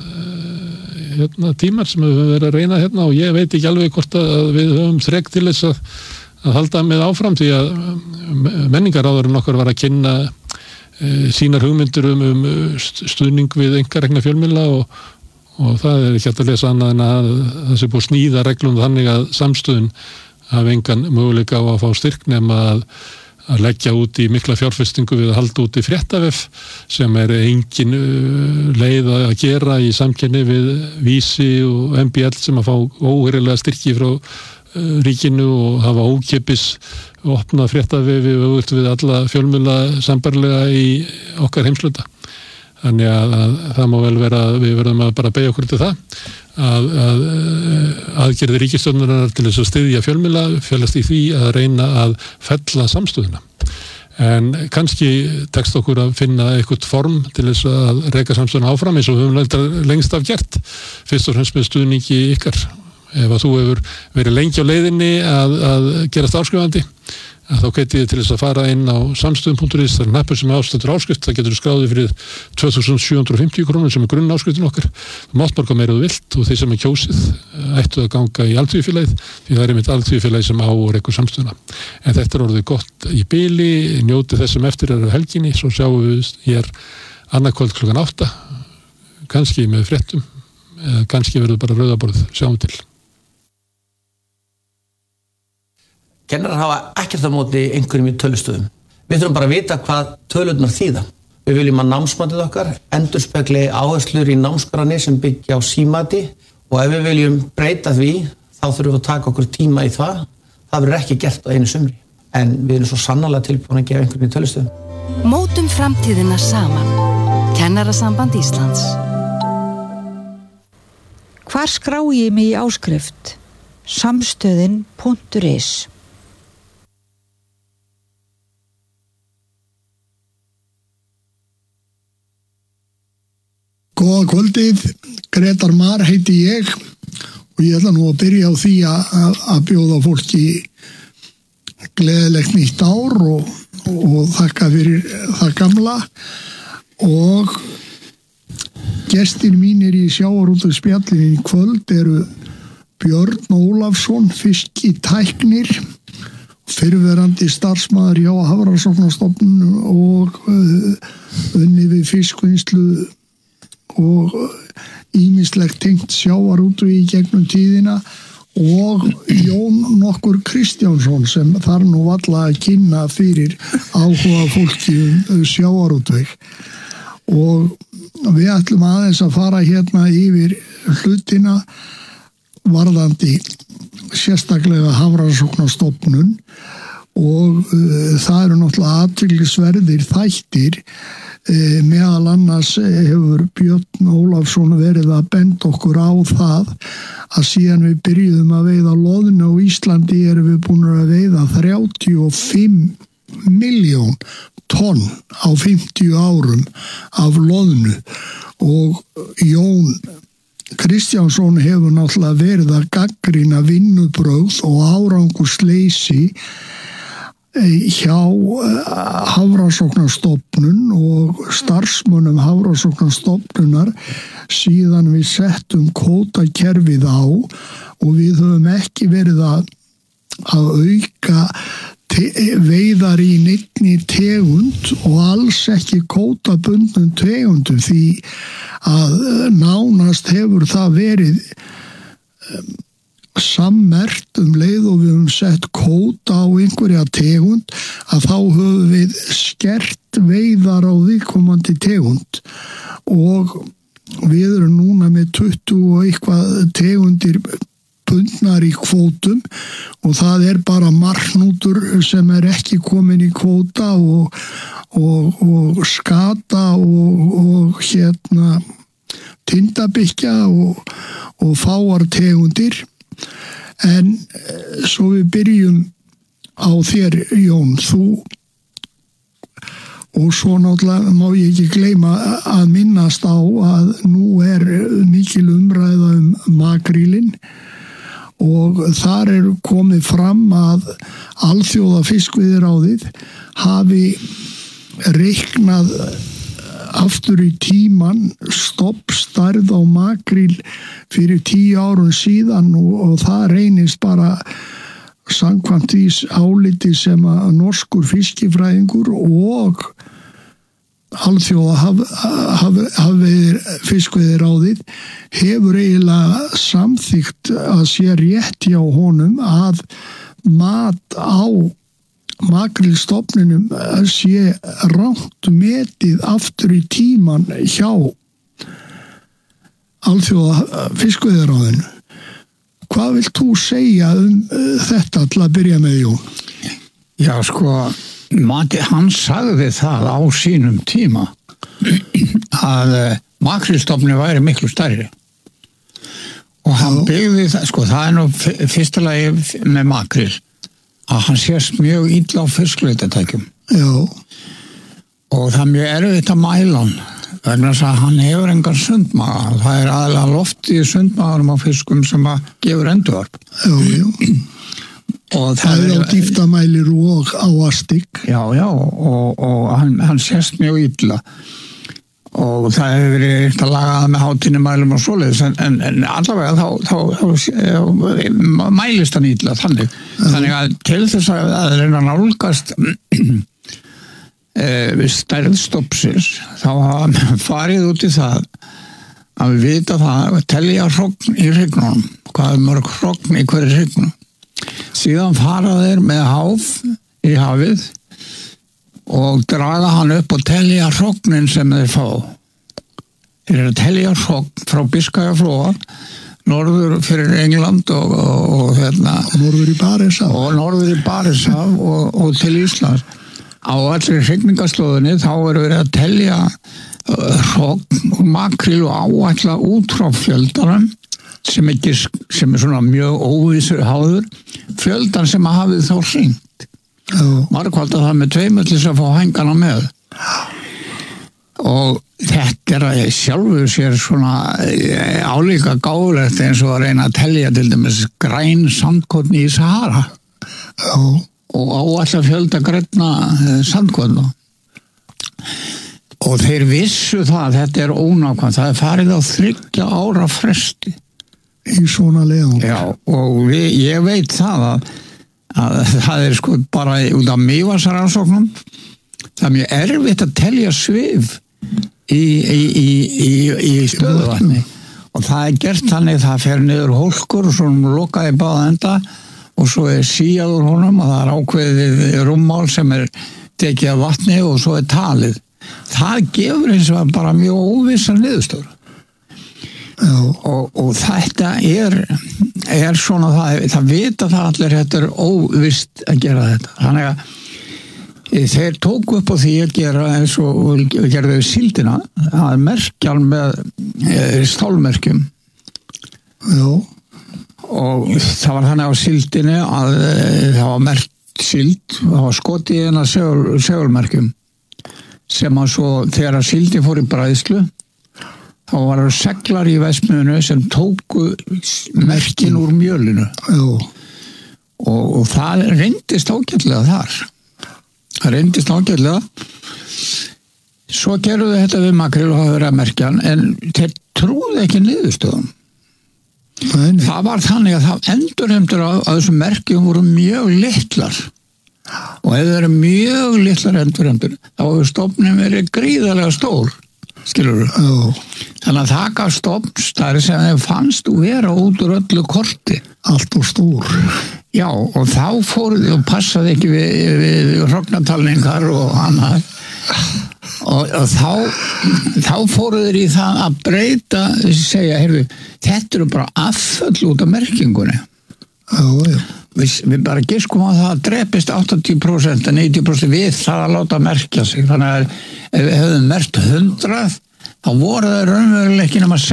tímar sem við höfum verið að reyna hérna, og ég veit ekki alveg hvort að við höfum þrek til þess að halda með áfram, því að menningaráðurinn okkar var að kynna sínar hugmyndir stuðning við einkarekna fjölmiðla og það er ekki hægt að lesa annað en að það sé búið að sníða reglum þannig að Samstöðun hafi engan möguleika á að fá styrk nema að leggja út í mikla fjárfestingu við að halda út í fréttavef sem er engin leið að gera í samkenni við Vísi og MBL sem að fá óheyrilega styrki frá ríkinu og hafa ókeypis opna fréttavefi við alla fjölmiðla sambærilega í okkar heimsluta. Þannig að það má vel vera að við verðum að bara beygja okkur til það að aðgerðir ríkisstjórnarinnar til þess að styðja fjölmiðla felast í því að reyna að fella Samstöðuna. En kannski tekst okkur að finna eitthvað form til þess að reka Samstöðuna áfram eins og við höfum lengst af gert, fyrst og fremst með stuðningi ykkar. Ef að þú hefur verið lengi á leiðinni að gerast áskrifandi, þá hvetið þið til þess að fara inn á samstöðun.is, það er hnappur sem er ástættur áskrift, það getur skráðið fyrir 2.750 krónur sem er grunn áskriftin okkar. Þú mátt borga meira þú vilt og þeir sem er kjósið ættu að ganga í alþýðufélagið, því það er einmitt alþýðufélagið sem á og rekur Samstöðuna. En þetta er orðið gott í bili, njótið þess sem eftir er helginni, svo sjáum við hér annarkvöld klukkan 8, kannski með fréttum, eða kannski verður bara rauðaborð, sjáum til. Kennarar hafa ekkert á móti einhverjum í tölustöðum. Við þurfum bara að vita hvað tölurnar þýða. Við viljum að námsmatið okkar endurspegli áherslur í námskránni sem byggja á símati, og ef við viljum breyta því, þá þurfum við að taka okkur tíma í það. Það verður ekki gert á einu sumri. En við erum svo sannarlega tilbúin að gefa einhverjum í tölustöðum. Mótum framtíðina saman. Kennarasamband Íslands. Hvar skrái ég mig í áskrift? Samstöðin.is Góða kvöldið, Gretar Mar heiti ég og ég ætla nú að byrja á því að bjóða fólki gleðilegt nýtt ár og þakka fyrir það gamla og gestir mínir í sjávarútvegsspjallinu í kvöld eru Björn Ólafsson, fiskitæknir, fyrrverandi starfsmaður hjá Hafrannsóknastofnun og unnið við fiskvinnslu og ýmislegt tengt sjávarútvegi í gegnum tíðina og Jón nokkur Kristjánsson sem þarf nú alla að kynna fyrir áhuga fólki sjávarútveg og við ætlum aðeins að fara hérna yfir hlutina varðandi sérstaklega Hafrannsóknastofnun og það eru náttúrulega athyglisverðir þættir meðal annars hefur Björn Ólafsson verið að benda okkur á það að síðan við byrjuðum að veiða loðnu á Íslandi erum við búin að veiða 35 milljón tonn á 50 árum af loðnu og Jón Kristjánsson hefur náttúrulega verið að gagnrýna vinnubrögð og árangursleysi hjá Hafrannsóknastofnun og starfsmönnum Hafrannsóknastofnunar síðan við settum kvótakerfið á og við höfum ekki verið að auka veiðar í neinni tegund og alls ekki kvótabundnum tegundum því að nánast hefur það verið sammert leið og við höfum sett kvóta á einhverja tegund að þá höfum við skert veiðar á viðkomandi tegund og við erum núna með 20 og eitthvað tegundir bundnar í kvótum og það er bara marhnútur sem ekki komin í kvóta og skata og hérna tindabyggja og fáar tegundir en svo við byrjum á þér Jón þú og svo náttúrulega má ég ekki gleyma að minnast á að nú er mikil umræða makrílinn og þar er komið fram að alþjóða fiskveiðiráðið hafi reiknað aftur í tíman stoppstærð á makríl fyrir 10 árum síðan og það reynist bara samkvæmt því áliti sem að norskur fiskifræðingur og alþjóða fiskveiðiráðið hefur eiginlega samþykkt að sé rétt hjá honum að mat á makrílstofninum sé rangt metið aftur í tíman hjá alþjóða fiskveiðiráðinu. Hvað vilt þú segja þetta til að byrja með Jón? Já sko, hann sagði það á sínum tíma að makrílstofni væri miklu stærri og hann byggði það, sko það er nú fyrsta lagi með makríl að hann sést mjög illa á fiskleitatækjum. Já. Og það er mjög erfitt að mæla hann vegna þess að hann hefur engan sundmaga. Það er aðalega loft í sundmaganum á fiskum sem að gefur endurvarp. Já. Og það er á dýftamælir og á astik. Já, og hann sést mjög illa. Og það hefur verið eitthvað lagað með hátíðnumælum og svoleiðis en allavega þá mælist hann illa þannig. Þannig að til þess að reyna að nálgast við stærð stofnsins þá hafa farið út í það að við vita það að telja hrogn í hrygnunum, hvað er mörg hrogn í hverju hrygnum. Síðan fara þeir með háf í hafið og draga hann upp og telja hrognin sem þeir fá. Þeir eru að telja hrogn frá Biskajaflóa, norður fyrir England og norður í Barentshaf og til Íslands. Á allir hrygningaslóðinni þá eru verið að telja hrogn og makríl og áætla út frá fjöldanum sem er svona mjög óvísur háður, fjöldan sem að hafið þá hringt. Margvalda það með 2 til þess að fá hængana með. Og þetta sjálfur sér svona álíka gáfulegt eins og að reyna að telja til dæmis græn sandkorn í Sahara og áallar fjölda grænna sandkorna og þeir vissu það að þetta ónákvæmt, það farið á 3 ára fresti í svona leiðum. Já, og ég veit það að það sko bara út af Mývatnsrannsóknum það mjög erfitt að telja svif í stöðuvatni og það gert þannig það fer niður hólkur og svo lokaði báða enda og svo síað úr honum og það ákveðið rúmmál sem tekið af vatni og svo talið. Það gefur eins og bara mjög óvissan niðurstöður. Og þetta svona það vita það allir þetta óvist að gera þetta. Þannig að þeir tóku upp á því að gera eins og gerðu síldina að merkja með stálmerkjum og það var þannig á síldinni að það var merkt síld það var skotið inn að segulmerkjum sem að svo þegar að síldin fór í bræðslu þá var það seglar í Vestmiðinu sem tóku merkin úr mjölinu og það reyndist ágætlega þar. Það reyndist ágætlega. Svo gerðu þetta við makrel og hafa verið að merkja en þeir trúðu ekki niðurstöðum. Það var þannig að það endurheimtur að þessum merkjum voru mjög litlar og ef þeir eru mjög litlar endurheimtur þá hefur stofnin verið gríðarlega stór, skilurðu. Þannig að það gaf stofnstæri sem þeim fannst vera út úr öllu korti. Allt og stór. Já, og þá fóruð og passaði ekki við hrognatalningar og annað og þá fóruð þeir í það að breyta segja, heyrðu, þetta eru bara afföll út af merkingunni við bara giskum á það að drepist 80% en 90% við það að láta merkja sig þannig að ef við höfum merkt 100 þá voru það raunverulega ekki nema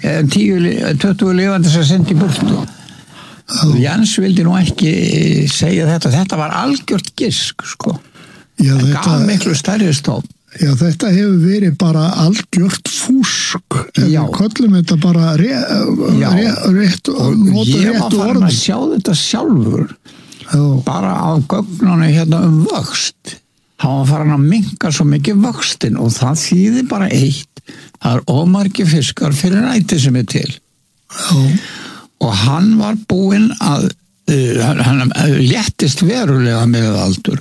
20 lifandi sem sendi í burtu Jens vildi nú ekki segja þetta var algjört gisk sko. Það gaf miklu stærri stofn. Já, þetta hefur verið bara algjört fúsk við köllum þetta bara rétt og ég var farin að sjá þetta sjálfur bara á gögnunni hérna vöxt hann var farin að minnka svo mikið vöxtin og það þýðir bara eitt það ómargir fiskar fyrir næti sem til og hann var búinn að hann léttist verulega með aldur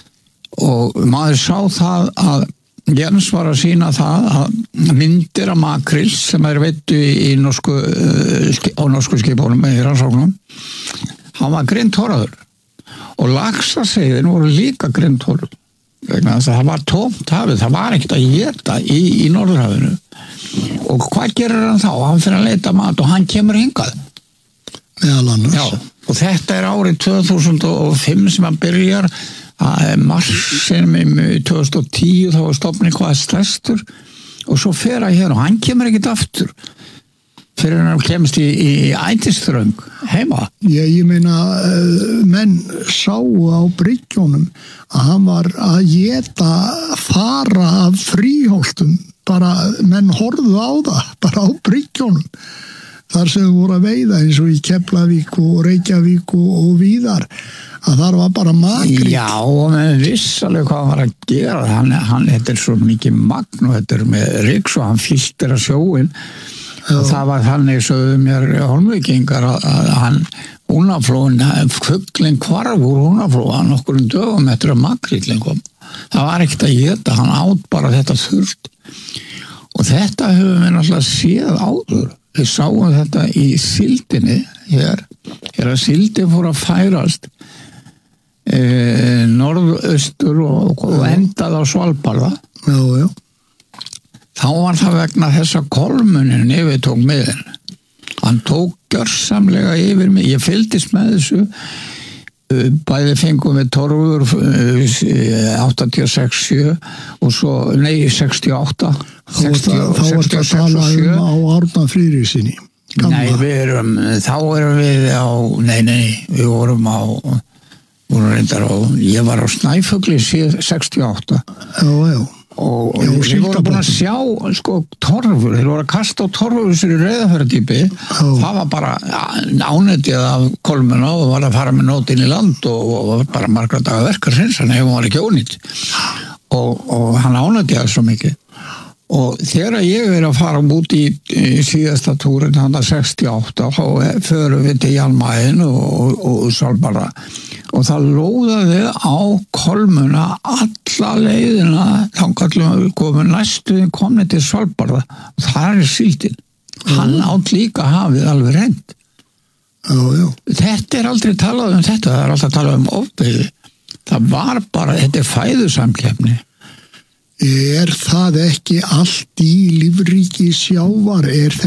og maður sá það að Jens var að sýna það að myndir af makril sem veittu í norsku skipunum í rannsóknum hann var grindhoraður og laxaseiðin voru líka grindhoraður vegna þess að það var tómt hafið það var ekkert að éta í Norðurhafinu og hvað gerir hann þá? Hann fyrir að leita mat og hann kemur hingað meðal annars. Já, og þetta árið 2005 sem hann byrjar marsin með 2010 þá var stofnin hvað stærstur og svo fer hann hér og hann kemur ekkert aftur fyrir hann kemst í ætisþröng heima. Ég meina menn sáu á bryggjónum að hann var að éta fara af fríholtum bara menn horfðu á það bara á bryggjónum þar sem voru að veiða eins og í Keflavík og Reykjavík og víðar að þar var bara makríll. Já, og með vissalega hvað hann var að gera hann þetta svo mikið magn og þetta með riks og hann fylltir að sjóin og það var þannig svo mér holmvíkingar að hann húnaflóin, fuglinn hvarf úr húnaflóa nokkurum dögum eftir að makríllinn kom. Það var ekkert að éta, hann át bara þetta þurft og þetta höfum við náttúrulega séð áður. Við sáum þetta í síldinni hér að síldin fór að færast norðaustur og endað á Svalbarða. Já. Þá var það vegna þess að kolmunin yfirtók miðin. Hann tók gjörsamlega yfir mig. Ég fylgdist með þessu. Bæði fengum við torfur 86-7 og svo, 68 þá var þetta að tala á Árna Friðrikssyni Nei, þá erum við á við vorum reyndar á ég var á Snæfugli 68 Já og þeir voru búin að sjá sko torfur, þeir voru að kasta á torfur sér í Reyðarfjarðardýpi, það var bara ánetið af kolmuna og var að fara með nótin í land og bara margra daga verkarsins, hann hefur var ekki ónýtt og hann ánetið það svo mikið og þegar ég að fara út í síðasta túrin hann að 68 þá förum við til Jan Mayen og Svalbarða og það lóðaði á kolmuna alla leiðina þangað komin næstuðin komni til Svalbarða og það síldin hann átt líka hafið alveg reynd þetta aldrei talað þetta, það alltaf talað ofbeiði það var bara, þetta fæðusamkeppni Er það ekki allt í lífríki sjávar?